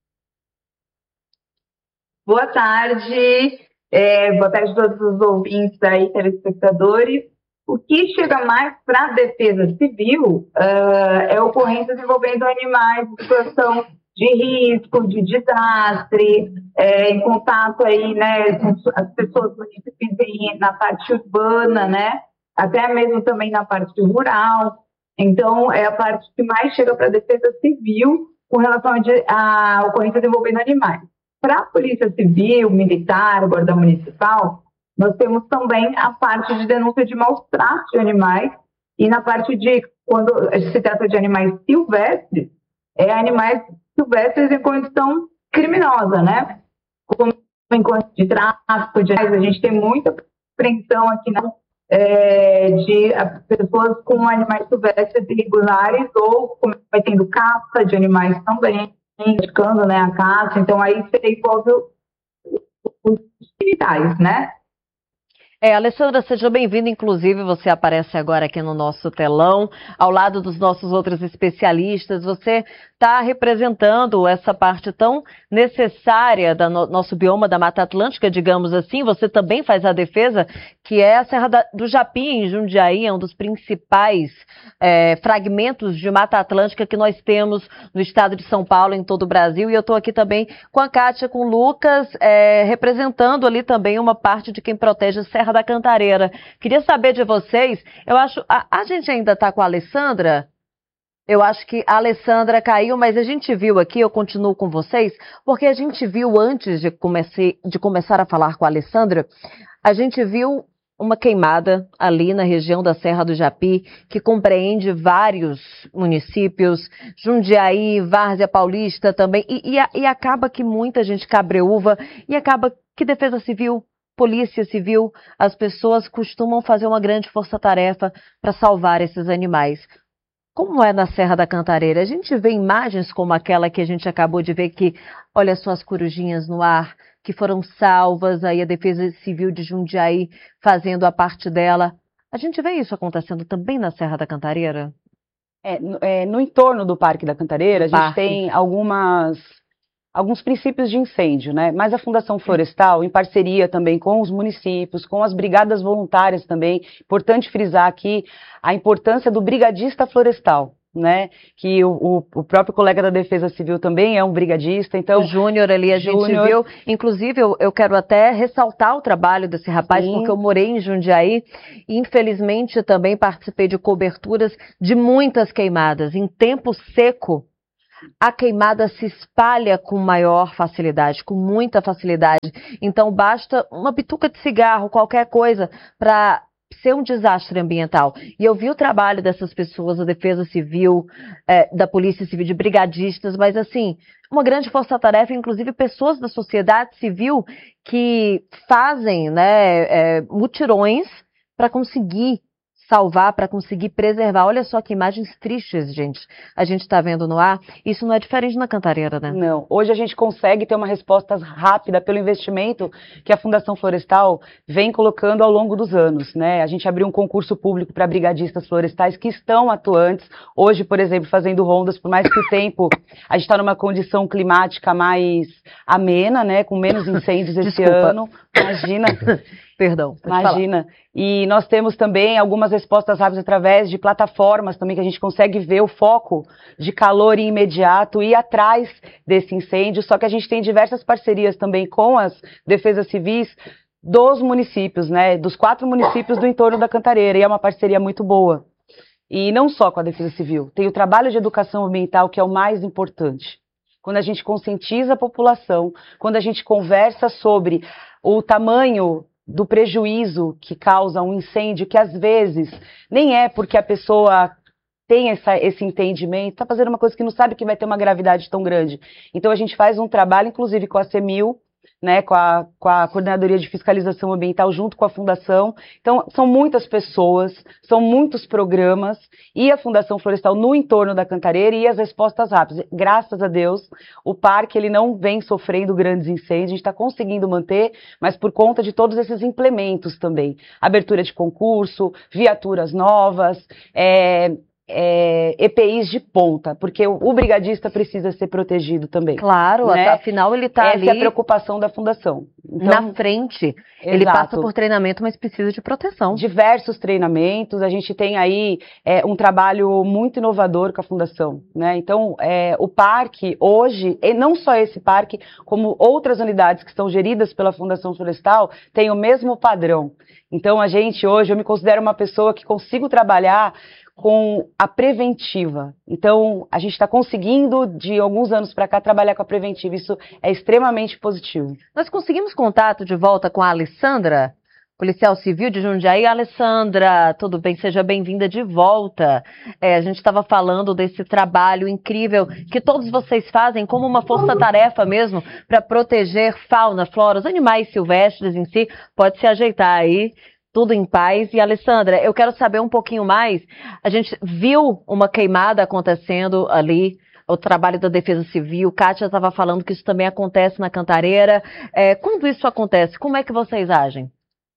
Boa tarde. Boa tarde a todos os ouvintes aí, telespectadores. O que chega mais para a Defesa Civil é ocorrências envolvendo animais em situação de risco, de desastre, em contato aí, né, com as pessoas municípios na parte urbana, né, até mesmo também na parte rural. Então, é a parte que mais chega para a Defesa Civil com relação a ocorrências envolvendo animais. Para a Polícia Civil, Militar, Guarda Municipal, nós temos também a parte de denúncia de maus tratos de animais e na parte de, quando se trata de animais silvestres, animais silvestres em condição criminosa, né? Como em condição de tráfico de animais, a gente tem muita apreensão aqui, né? De pessoas com animais silvestres irregulares ou cometendo caça de animais também, praticando, né, a caça. Então aí você envolve os militares, né? Alessandra, seja bem-vinda, inclusive você aparece agora aqui no nosso telão, ao lado dos nossos outros especialistas. Você está representando essa parte tão necessária do nosso bioma da Mata Atlântica, digamos assim. Você também faz a defesa, que é a Serra do Japi, em Jundiaí, é um dos principais fragmentos de Mata Atlântica que nós temos no estado de São Paulo, em todo o Brasil. E eu estou aqui também com a Kátia, com o Lucas, representando ali também uma parte de quem protege a Serra da Cantareira. Queria saber de vocês, eu acho, a gente ainda está com a Alessandra? Eu acho que a Alessandra caiu, mas a gente viu aqui, eu continuo com vocês, porque a gente viu antes de começar a falar com a Alessandra, a gente viu uma queimada ali na região da Serra do Japi, que compreende vários municípios, Jundiaí, Várzea Paulista também, e acaba que muita gente cabreúva, e acaba que Defesa Civil, Polícia Civil, as pessoas costumam fazer uma grande força-tarefa para salvar esses animais. Como é na Serra da Cantareira? A gente vê imagens como aquela que a gente acabou de ver, que olha só as corujinhas no ar, que foram salvas, aí a Defesa Civil de Jundiaí fazendo a parte dela. A gente vê isso acontecendo também na Serra da Cantareira? No entorno do Parque da Cantareira, a gente tem alguns princípios de incêndio, né? Mas a Fundação Florestal, em parceria também com os municípios, com as brigadas voluntárias também, importante frisar aqui a importância do brigadista florestal, né? Que o próprio colega da Defesa Civil também é um brigadista, então... O Júnior ali, a gente viu. Inclusive, eu quero até ressaltar o trabalho desse rapaz, Sim. porque eu morei em Jundiaí e, infelizmente, também participei de coberturas de muitas queimadas. Em tempo seco, a queimada se espalha com maior facilidade, com muita facilidade. Então, basta uma bituca de cigarro, qualquer coisa, para ser um desastre ambiental. E eu vi o trabalho dessas pessoas, da Defesa Civil, da Polícia Civil, de brigadistas, mas assim, uma grande força-tarefa, inclusive pessoas da sociedade civil que fazem, né, mutirões para conseguir salvar, para conseguir preservar. Olha só que imagens tristes, gente. A gente está vendo no ar. Isso não é diferente na Cantareira, né? Não. Hoje a gente consegue ter uma resposta rápida pelo investimento que a Fundação Florestal vem colocando ao longo dos anos, né? A gente abriu um concurso público para brigadistas florestais que estão atuantes. Hoje, por exemplo, fazendo rondas, por mais que o tempo, a gente está numa condição climática mais amena, né? Com menos incêndios esse ano. Imagina. Perdão. Imagina. E nós temos também algumas respostas rápidas através de plataformas também que a gente consegue ver o foco de calor imediato e ir atrás desse incêndio. Só que a gente tem diversas parcerias também com as defesas civis dos municípios, né? Dos 4 municípios do entorno da Cantareira. E é uma parceria muito boa. E não só com a Defesa Civil. Tem o trabalho de educação ambiental, que é o mais importante. Quando a gente conscientiza a população, quando a gente conversa sobre o tamanho do prejuízo que causa um incêndio, que às vezes nem é porque a pessoa tem esse entendimento, está fazendo uma coisa que não sabe que vai ter uma gravidade tão grande. Então a gente faz um trabalho, inclusive com a CEMIL, né, com a Coordenadoria de Fiscalização Ambiental, junto com a Fundação. Então, são muitas pessoas, são muitos programas, e a Fundação Florestal no entorno da Cantareira e as respostas rápidas. Graças a Deus, o parque ele não vem sofrendo grandes incêndios, a gente está conseguindo manter, mas por conta de todos esses implementos também. Abertura de concurso, viaturas novas, EPIs de ponta, porque o brigadista precisa ser protegido também. Claro, né? Afinal ele está ali... Essa é a preocupação da Fundação. Então, na frente, ele passa por treinamento, mas precisa de proteção. Diversos treinamentos, a gente tem aí um trabalho muito inovador com a Fundação, né? Então, o parque hoje, e não só esse parque, como outras unidades que estão geridas pela Fundação Florestal, tem o mesmo padrão. Então, a gente hoje, eu me considero uma pessoa que consigo trabalhar com a preventiva. Então, a gente está conseguindo, de alguns anos para cá, trabalhar com a preventiva. Isso é extremamente positivo. Nós conseguimos contato de volta com a Alessandra, policial civil de Jundiaí. Alessandra, tudo bem? Seja bem-vinda de volta. A gente estava falando desse trabalho incrível que todos vocês fazem como uma força-tarefa mesmo para proteger fauna, flora, os animais silvestres em si. Pode se ajeitar aí. Tudo em paz. E, Alessandra, eu quero saber um pouquinho mais. A gente viu uma queimada acontecendo ali, o trabalho da Defesa Civil. Kátia estava falando que isso também acontece na Cantareira. Quando isso acontece, como é que vocês agem?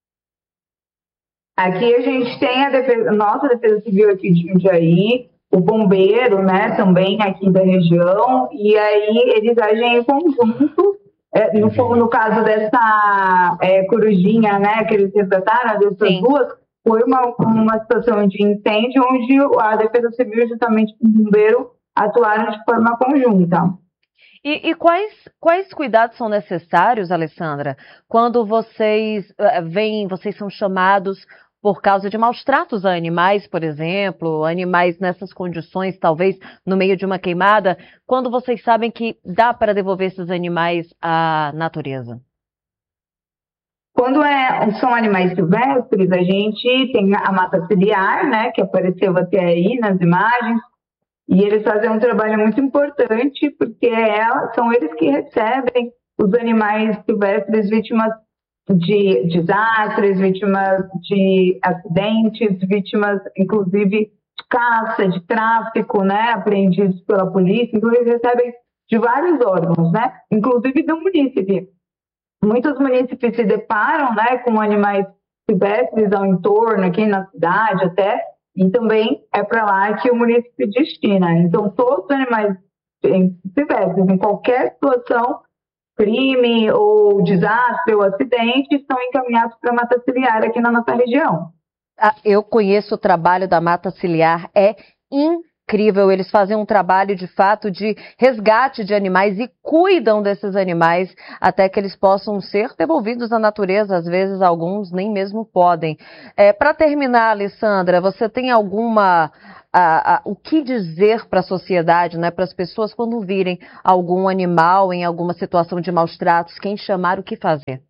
Aqui a gente tem a nossa Defesa Civil aqui de Jundiaí, o bombeiro, né, também aqui da região, e aí eles agem em conjunto. No caso dessa corujinha, né, que eles retrataram, dessas duas, foi uma situação de incêndio onde a Defesa Civil, juntamente com o bombeiro, atuaram de forma conjunta. E quais cuidados são necessários, Alessandra, quando vocês vocês são chamados por causa de maus tratos a animais, por exemplo, animais nessas condições, talvez no meio de uma queimada, quando vocês sabem que dá para devolver esses animais à natureza? Quando são animais silvestres, a gente tem a mata ciliar, né, que apareceu até aí nas imagens, e eles fazem um trabalho muito importante, porque são eles que recebem os animais silvestres vítimas de desastres, vítimas de acidentes, vítimas, inclusive, de caça, de tráfico, né, apreendidos pela polícia. Então, eles recebem de vários órgãos, né, inclusive do munícipe. Muitos munícipes se deparam, né, com animais silvestres ao entorno, aqui na cidade até, e também é para lá que o munícipe destina. Então, todos os animais silvestres, em qualquer situação, crime ou desastre ou acidente, são encaminhados para a mata ciliar aqui na nossa região. Eu conheço o trabalho da mata ciliar, é incrível. incrível. Eles fazem um trabalho, de fato, de resgate de animais e cuidam desses animais até que eles possam ser devolvidos à natureza. Às vezes, alguns nem mesmo podem. Para terminar, Alessandra, você tem alguma... o que dizer para a sociedade, né, para as pessoas quando virem algum animal em alguma situação de maus tratos, quem chamar, o que fazer?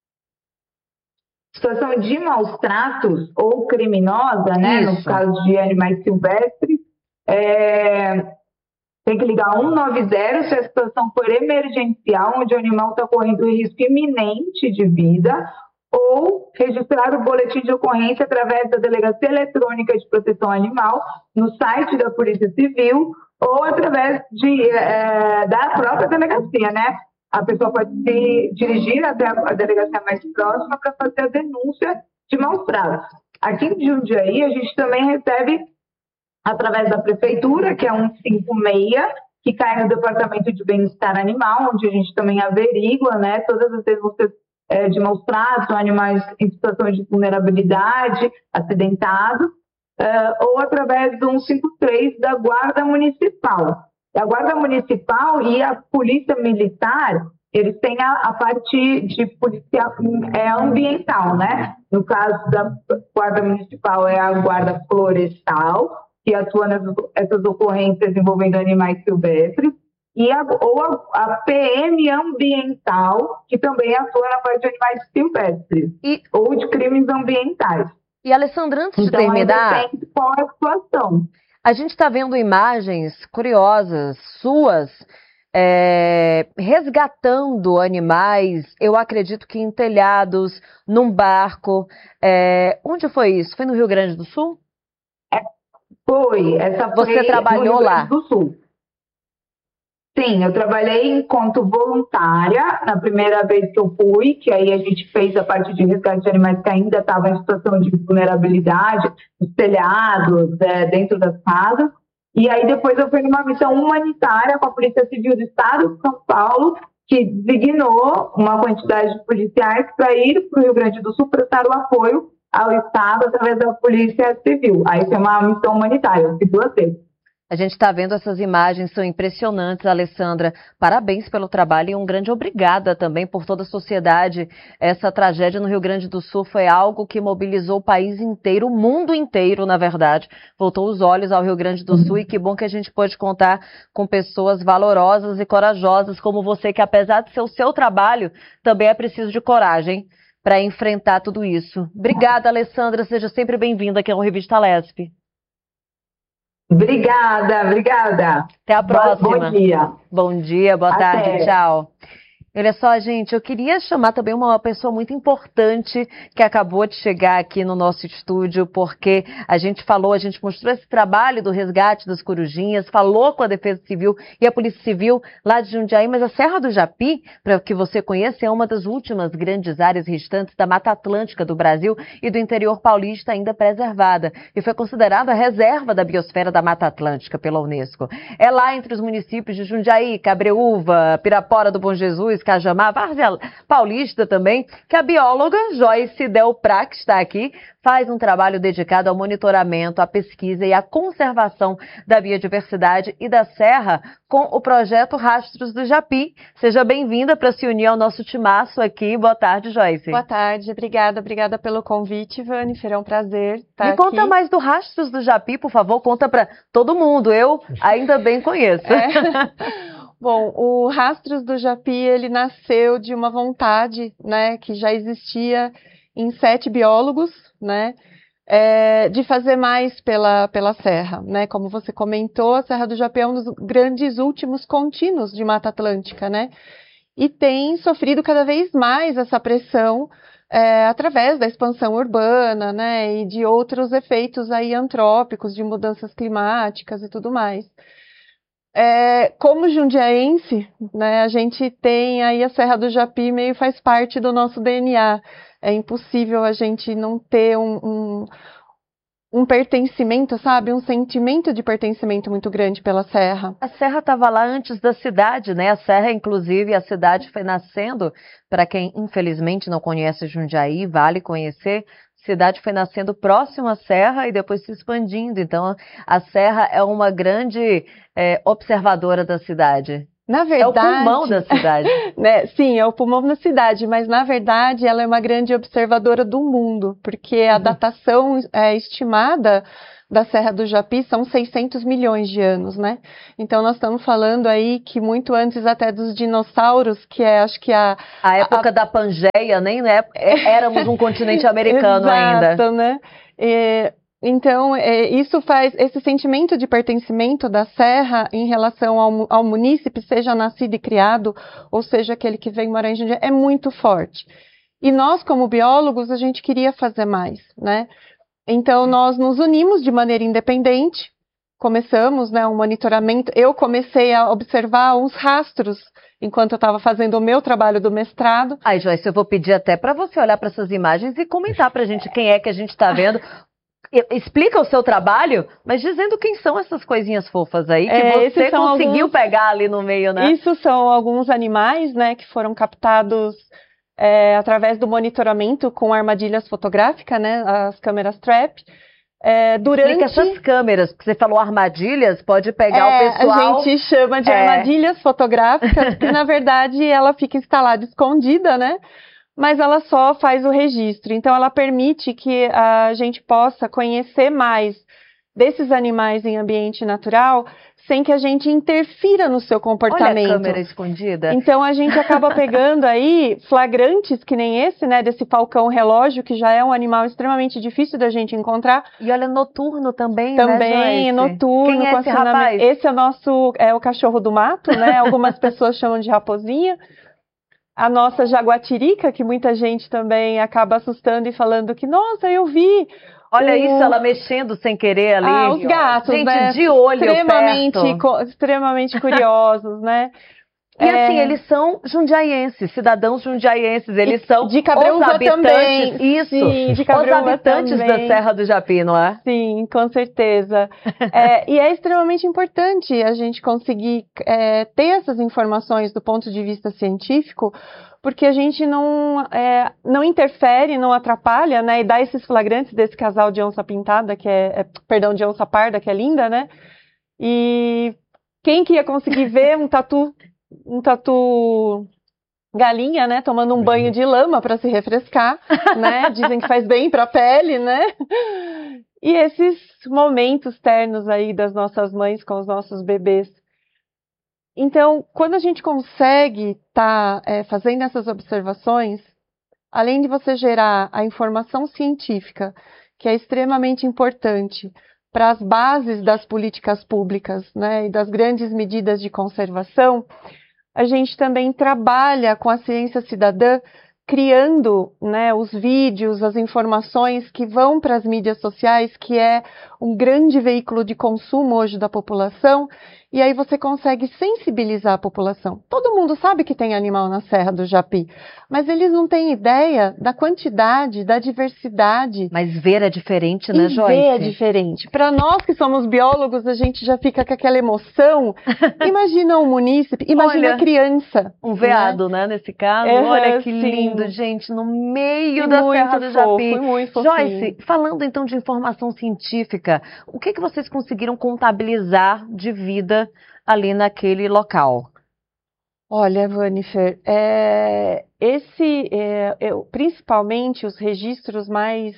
Situação de maus tratos ou criminosa, né, no caso de animais silvestres, tem que ligar 190 se a situação for emergencial, onde o animal está correndo risco iminente de vida, ou registrar o boletim de ocorrência através da Delegacia Eletrônica de Proteção Animal, no site da Polícia Civil, ou através da própria delegacia, né? A pessoa pode se dirigir até a delegacia mais próxima para fazer a denúncia de maus tratos. Aqui em Jundiaí, a gente também recebe, através da prefeitura, que é 156, que cai no Departamento de Bem-Estar Animal, onde a gente também averigua, né, todas as denúncias de maus tratos, animais em situação de vulnerabilidade, acidentados, ou através do 153 da Guarda Municipal. A Guarda Municipal e a Polícia Militar, eles têm a parte de polícia ambiental, né? No caso da Guarda Municipal é a Guarda Florestal, que atua nessas ocorrências envolvendo animais silvestres, ou a PM Ambiental, que também atua na parte de animais silvestres, ou de crimes ambientais. E, Alessandra, antes de terminar, depende qual é a situação. A gente está vendo imagens curiosas suas, resgatando animais, eu acredito que em telhados, num barco. Onde foi isso? Foi no Rio Grande do Sul? Foi. Você trabalhou lá? No Rio Grande do Sul. Sim, eu trabalhei enquanto voluntária na primeira vez que eu fui, que aí a gente fez a parte de resgate de animais que ainda estavam em situação de vulnerabilidade, nos telhados, dentro das casas. E aí depois eu fui numa missão humanitária com a Polícia Civil do Estado de São Paulo, que designou uma quantidade de policiais para ir para o Rio Grande do Sul prestar o apoio ao Estado através da Polícia Civil. Aí foi uma missão humanitária, eu fiz 2 vezes. A gente está vendo essas imagens, são impressionantes, Alessandra. Parabéns pelo trabalho e um grande obrigada também por toda a sociedade. Essa tragédia no Rio Grande do Sul foi algo que mobilizou o país inteiro, o mundo inteiro, na verdade. Voltou os olhos ao Rio Grande do Sul e que bom que a gente pôde contar com pessoas valorosas e corajosas como você, que apesar de ser o seu trabalho, também é preciso de coragem para enfrentar tudo isso. Obrigada, Alessandra. Seja sempre bem-vinda aqui ao Revista Lespe. Obrigada. Até a próxima. Bom dia. Bom dia, boa tarde, tchau. Olha só, gente, eu queria chamar também uma pessoa muito importante que acabou de chegar aqui no nosso estúdio, porque a gente mostrou esse trabalho do resgate das corujinhas, falou com a Defesa Civil e a Polícia Civil lá de Jundiaí, mas a Serra do Japi, para que você conheça, é uma das últimas grandes áreas restantes da Mata Atlântica do Brasil e do interior paulista ainda preservada, e foi considerada a reserva da biosfera da Mata Atlântica pela Unesco. É lá entre os municípios de Jundiaí, Cabreúva, Pirapora do Bom Jesus, Cajamar, Várzea Paulista também, que a bióloga Joyce Del Prá, que está aqui, faz um trabalho dedicado ao monitoramento, à pesquisa e à conservação da biodiversidade e da serra com o projeto Rastros do Japi. Seja bem-vinda para se unir ao nosso timaço aqui. Boa tarde, Joyce. Boa tarde, obrigada pelo convite, Vanifer, é um prazer estar aqui. Me conta mais do Rastros do Japi, por favor, conta para todo mundo, eu ainda bem conheço. Bom, o Rastros do Japi, ele nasceu de uma vontade, né, que já existia em 7 biólogos, né, de fazer mais pela serra, né, como você comentou, a Serra do Japi é um dos grandes últimos contínuos de Mata Atlântica, né, e tem sofrido cada vez mais essa pressão através da expansão urbana, né, e de outros efeitos aí antrópicos, de mudanças climáticas e tudo mais. Como jundiaense, né, a gente tem aí a Serra do Japi meio faz parte do nosso DNA. É impossível a gente não ter um pertencimento, sabe? Um sentimento de pertencimento muito grande pela serra. A serra estava lá antes da cidade, né? A serra, inclusive, a cidade foi nascendo. Para quem, infelizmente, não conhece Jundiaí, vale conhecer. cidade foi nascendo próximo à serra e depois se expandindo. Então, a serra é uma grande observadora da cidade. Na verdade, é o pulmão da cidade. Né? Sim, é o pulmão da cidade, mas na verdade ela é uma grande observadora do mundo, porque a datação estimada da Serra do Japi são 600 milhões de anos, né? Então nós estamos falando aí que muito antes até dos dinossauros, que é, acho que a época da Pangeia, nem éramos um continente americano ainda. Exato, né? Então, isso faz, esse sentimento de pertencimento da Serra em relação ao munícipe, seja nascido e criado, ou seja aquele que vem morar em Jundiaí, é muito forte. E nós, como biólogos, a gente queria fazer mais, né? Então, nós nos unimos de maneira independente, começamos, né, um monitoramento. Eu comecei a observar uns rastros enquanto eu estava fazendo o meu trabalho do mestrado. Ai, Joyce, eu vou pedir até para você olhar para essas imagens e comentar para a gente quem é que a gente está vendo. Explica o seu trabalho, mas dizendo quem são essas coisinhas fofas aí que você conseguiu pegar ali no meio, né? Isso são alguns animais, né, que foram captados através do monitoramento com armadilhas fotográficas, né, as câmeras trap. Explica essas câmeras, porque você falou armadilhas, pode pegar o pessoal... A gente chama de armadilhas fotográficas, porque na verdade ela fica instalada escondida, né? Mas ela só faz o registro. Então, ela permite que a gente possa conhecer mais desses animais em ambiente natural, sem que a gente interfira no seu comportamento. Olha a câmera escondida. Então, a gente acaba pegando aí flagrantes, que nem esse, né, desse falcão relógio, que já é um animal extremamente difícil da gente encontrar. E olha, noturno também, né, noturno. Quem é esse rapaz? Esse é o cachorro do mato, né? Algumas pessoas chamam de raposinha. A nossa jaguatirica, que muita gente também acaba assustando e falando que, nossa, eu vi. Olha isso, ela mexendo sem querer ali. Os gatos, gente, né? De olho perto. Extremamente curiosos, né? E assim, eles são jundiaienses, cidadãos jundiaienses, eles são de Cabreúva também. Isso, sim, de os habitantes da Serra do Japi, não é? Sim, com certeza. E é extremamente importante a gente conseguir ter essas informações do ponto de vista científico, porque a gente não interfere, não atrapalha, né? E dá esses flagrantes desse casal de onça pintada, de onça parda, que é linda, né? E quem que ia conseguir ver um tatu galinha, né, tomando um banho de lama para se refrescar, né? Dizem que faz bem para a pele, né? E esses momentos ternos aí das nossas mães com os nossos bebês. Então, quando a gente consegue estar fazendo essas observações, além de você gerar a informação científica, que é extremamente importante para as bases das políticas públicas, né, e das grandes medidas de conservação, a gente também trabalha com a ciência cidadã, criando, né, os vídeos, as informações que vão para as mídias sociais, que é um grande veículo de consumo hoje da população, e aí você consegue sensibilizar a população. Todo mundo sabe que tem animal na Serra do Japi, mas eles não têm ideia da quantidade, da diversidade. Mas ver é diferente, né, Joyce? Ver é diferente. Para nós que somos biólogos, a gente já fica com aquela emoção. Imagina um munícipe, imagina a criança. Um veado, né, nesse caso. Olha que lindo, gente, no meio da Serra do Japi. Muito fofinho. Joyce, falando então de informação científica, o que vocês conseguiram contabilizar de vida ali naquele local? Olha, Vanifer, principalmente os registros mais,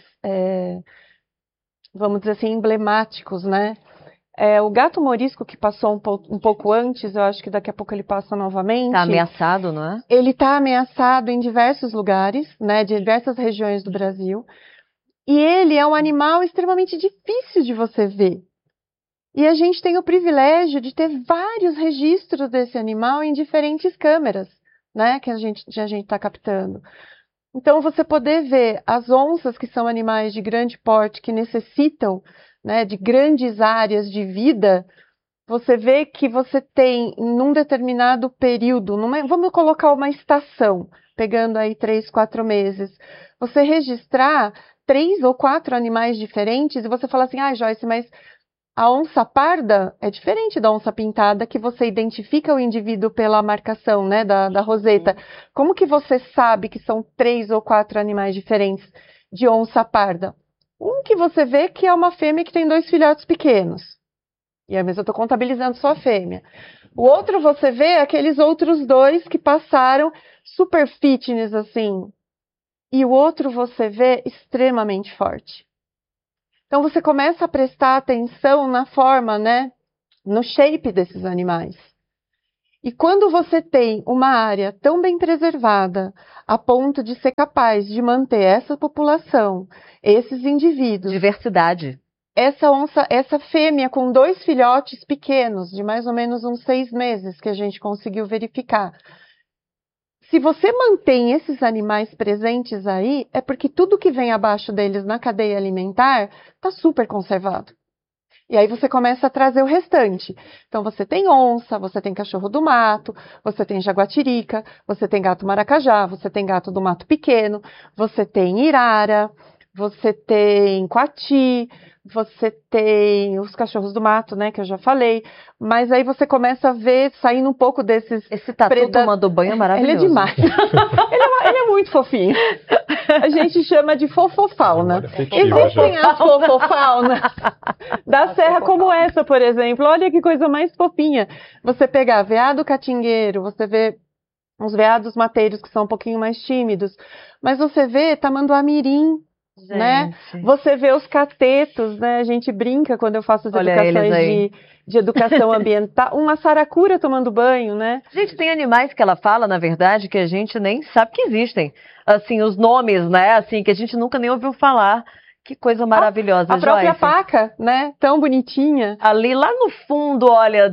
vamos dizer assim, emblemáticos, né? O gato morisco, que passou um pouco antes, eu acho que daqui a pouco ele passa novamente. Está ameaçado, não é? Ele está ameaçado em diversos lugares, né, de diversas regiões do Brasil. E ele é um animal extremamente difícil de você ver. E a gente tem o privilégio de ter vários registros desse animal em diferentes câmeras, né, que a gente está captando. Então, você poder ver as onças, que são animais de grande porte, que necessitam, né, de grandes áreas de vida, você vê que você tem, num determinado período, vamos colocar uma estação, pegando aí 3, 4 meses, você registrar 3 ou 4 animais diferentes, e você fala assim, Joyce, mas a onça parda é diferente da onça pintada, que você identifica o indivíduo pela marcação, né, da roseta. Como que você sabe que são 3 ou 4 animais diferentes? de onça parda? Um que você vê que é uma fêmea que tem 2 filhotes pequenos. E aí, mas eu estou contabilizando só a fêmea. O outro você vê aqueles outros 2 que passaram super fitness, assim. E o outro você vê extremamente forte. Então você começa a prestar atenção na forma, né? No shape desses animais. E quando você tem uma área tão bem preservada, a ponto de ser capaz de manter essa população, esses indivíduos... Diversidade. Essa fêmea com 2 filhotes pequenos, de mais ou menos uns 6 meses, que a gente conseguiu verificar. Se você mantém esses animais presentes aí, é porque tudo que vem abaixo deles na cadeia alimentar está super conservado. E aí você começa a trazer o restante. Então você tem onça, você tem cachorro do mato, você tem jaguatirica, você tem gato maracajá, você tem gato do mato pequeno, você tem irara, você tem coati, você tem os cachorros do mato, né, que eu já falei. Mas aí você começa a ver, saindo um pouco desses... Esse tatu tomando banho é maravilhoso. Ele é demais. ele é muito fofinho. A gente chama de fofofauna. Existem as fofofaunas da serra como essa, por exemplo. Olha que coisa mais fofinha. Você pegar veado catingueiro, você vê uns veados mateiros que são um pouquinho mais tímidos. Mas você vê tamanduá-mirim, né? Você vê os catetos, né? A gente brinca quando eu faço as educações de educação ambiental. Uma saracura tomando banho, né? Gente, tem animais que ela fala, na verdade, que a gente nem sabe que existem. Assim, os nomes, né? Assim, que a gente nunca nem ouviu falar. Que coisa maravilhosa, A própria paca, né? Tão bonitinha. Ali, lá no fundo, olha,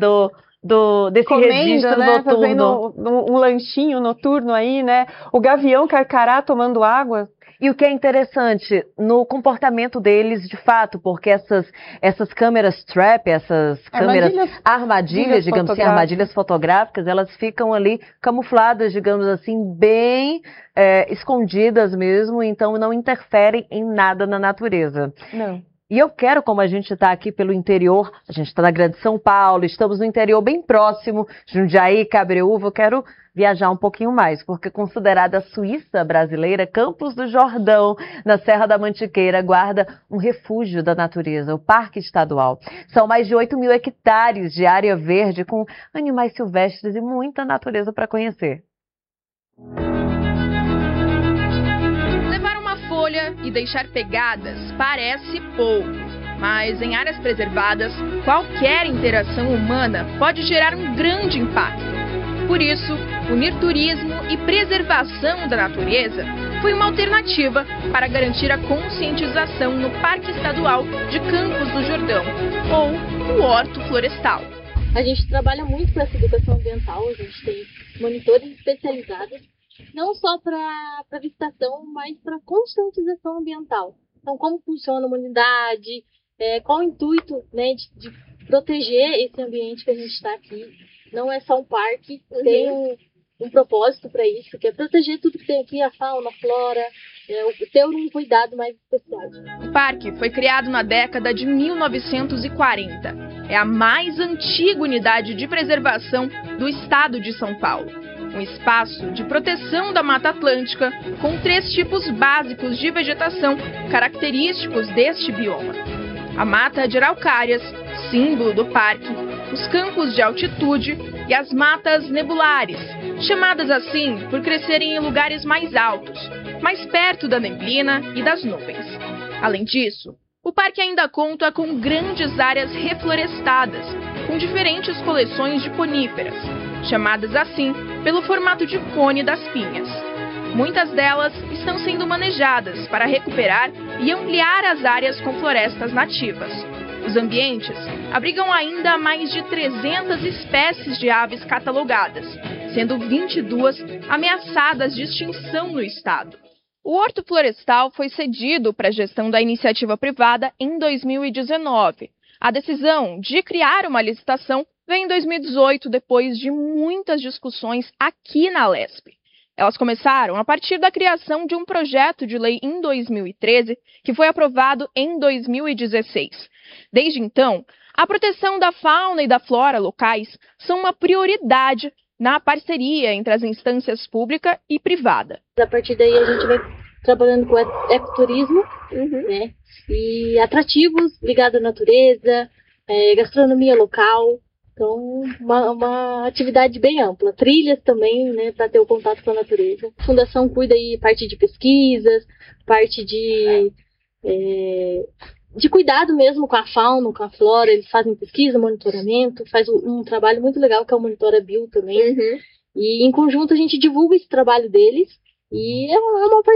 desse registro, né? Noturno. Fazendo um lanchinho noturno aí, né? O gavião carcará tomando água. E o que é interessante, no comportamento deles, de fato, porque essas câmeras trap, essas câmeras armadilhas, digamos assim, armadilhas fotográficas, elas ficam ali camufladas, digamos assim, bem escondidas mesmo, então não interferem em nada na natureza. Não. E eu quero, como a gente está aqui pelo interior, a gente está na Grande São Paulo, estamos no interior bem próximo, Jundiaí, Cabreúva, eu quero viajar um pouquinho mais, porque considerada a Suíça brasileira, Campos do Jordão, na Serra da Mantiqueira, guarda um refúgio da natureza, o Parque Estadual. São mais de 8 mil hectares de área verde com animais silvestres e muita natureza para conhecer. Folha e deixar pegadas parece pouco, mas em áreas preservadas, qualquer interação humana pode gerar um grande impacto. Por isso, unir turismo e preservação da natureza foi uma alternativa para garantir a conscientização no Parque Estadual de Campos do Jordão, ou o Horto Florestal. A gente trabalha muito com essa educação ambiental, a gente tem monitores especializados, não só para visitação, mas para conscientização ambiental. Então, como funciona uma unidade, qual o intuito, né, de proteger esse ambiente que a gente está aqui. Não é só um parque, tem um propósito para isso, que é proteger tudo que tem aqui, a fauna, a flora, ter um cuidado mais especial. O parque foi criado na década de 1940. É a mais antiga unidade de preservação do estado de São Paulo. Um espaço de proteção da Mata Atlântica com 3 tipos básicos de vegetação característicos deste bioma. A mata de araucárias, símbolo do parque, os campos de altitude e as matas nebulares, chamadas assim por crescerem em lugares mais altos, mais perto da neblina e das nuvens. Além disso, o parque ainda conta com grandes áreas reflorestadas, com diferentes coleções de coníferas, chamadas assim pelo formato de cone das pinhas. Muitas delas estão sendo manejadas para recuperar e ampliar as áreas com florestas nativas. Os ambientes abrigam ainda mais de 300 espécies de aves catalogadas, sendo 22 ameaçadas de extinção no estado. O Horto Florestal foi cedido para a gestão da iniciativa privada em 2019. A decisão de criar uma licitação veio em 2018, depois de muitas discussões aqui na Lesp. Elas começaram a partir da criação de um projeto de lei em 2013, que foi aprovado em 2016. Desde então, a proteção da fauna e da flora locais são uma prioridade na parceria entre as instâncias pública e privada. A partir daí a gente vai trabalhando com ecoturismo, né? E atrativos ligados à natureza, gastronomia local. Então, uma atividade bem ampla. Trilhas também, né, para ter o contato com a natureza. A Fundação cuida aí parte de pesquisas, parte de cuidado mesmo com a fauna, com a flora. Eles fazem pesquisa, monitoramento, faz um trabalho muito legal que é o Monitora Bio também. E em conjunto a gente divulga esse trabalho deles. E é uma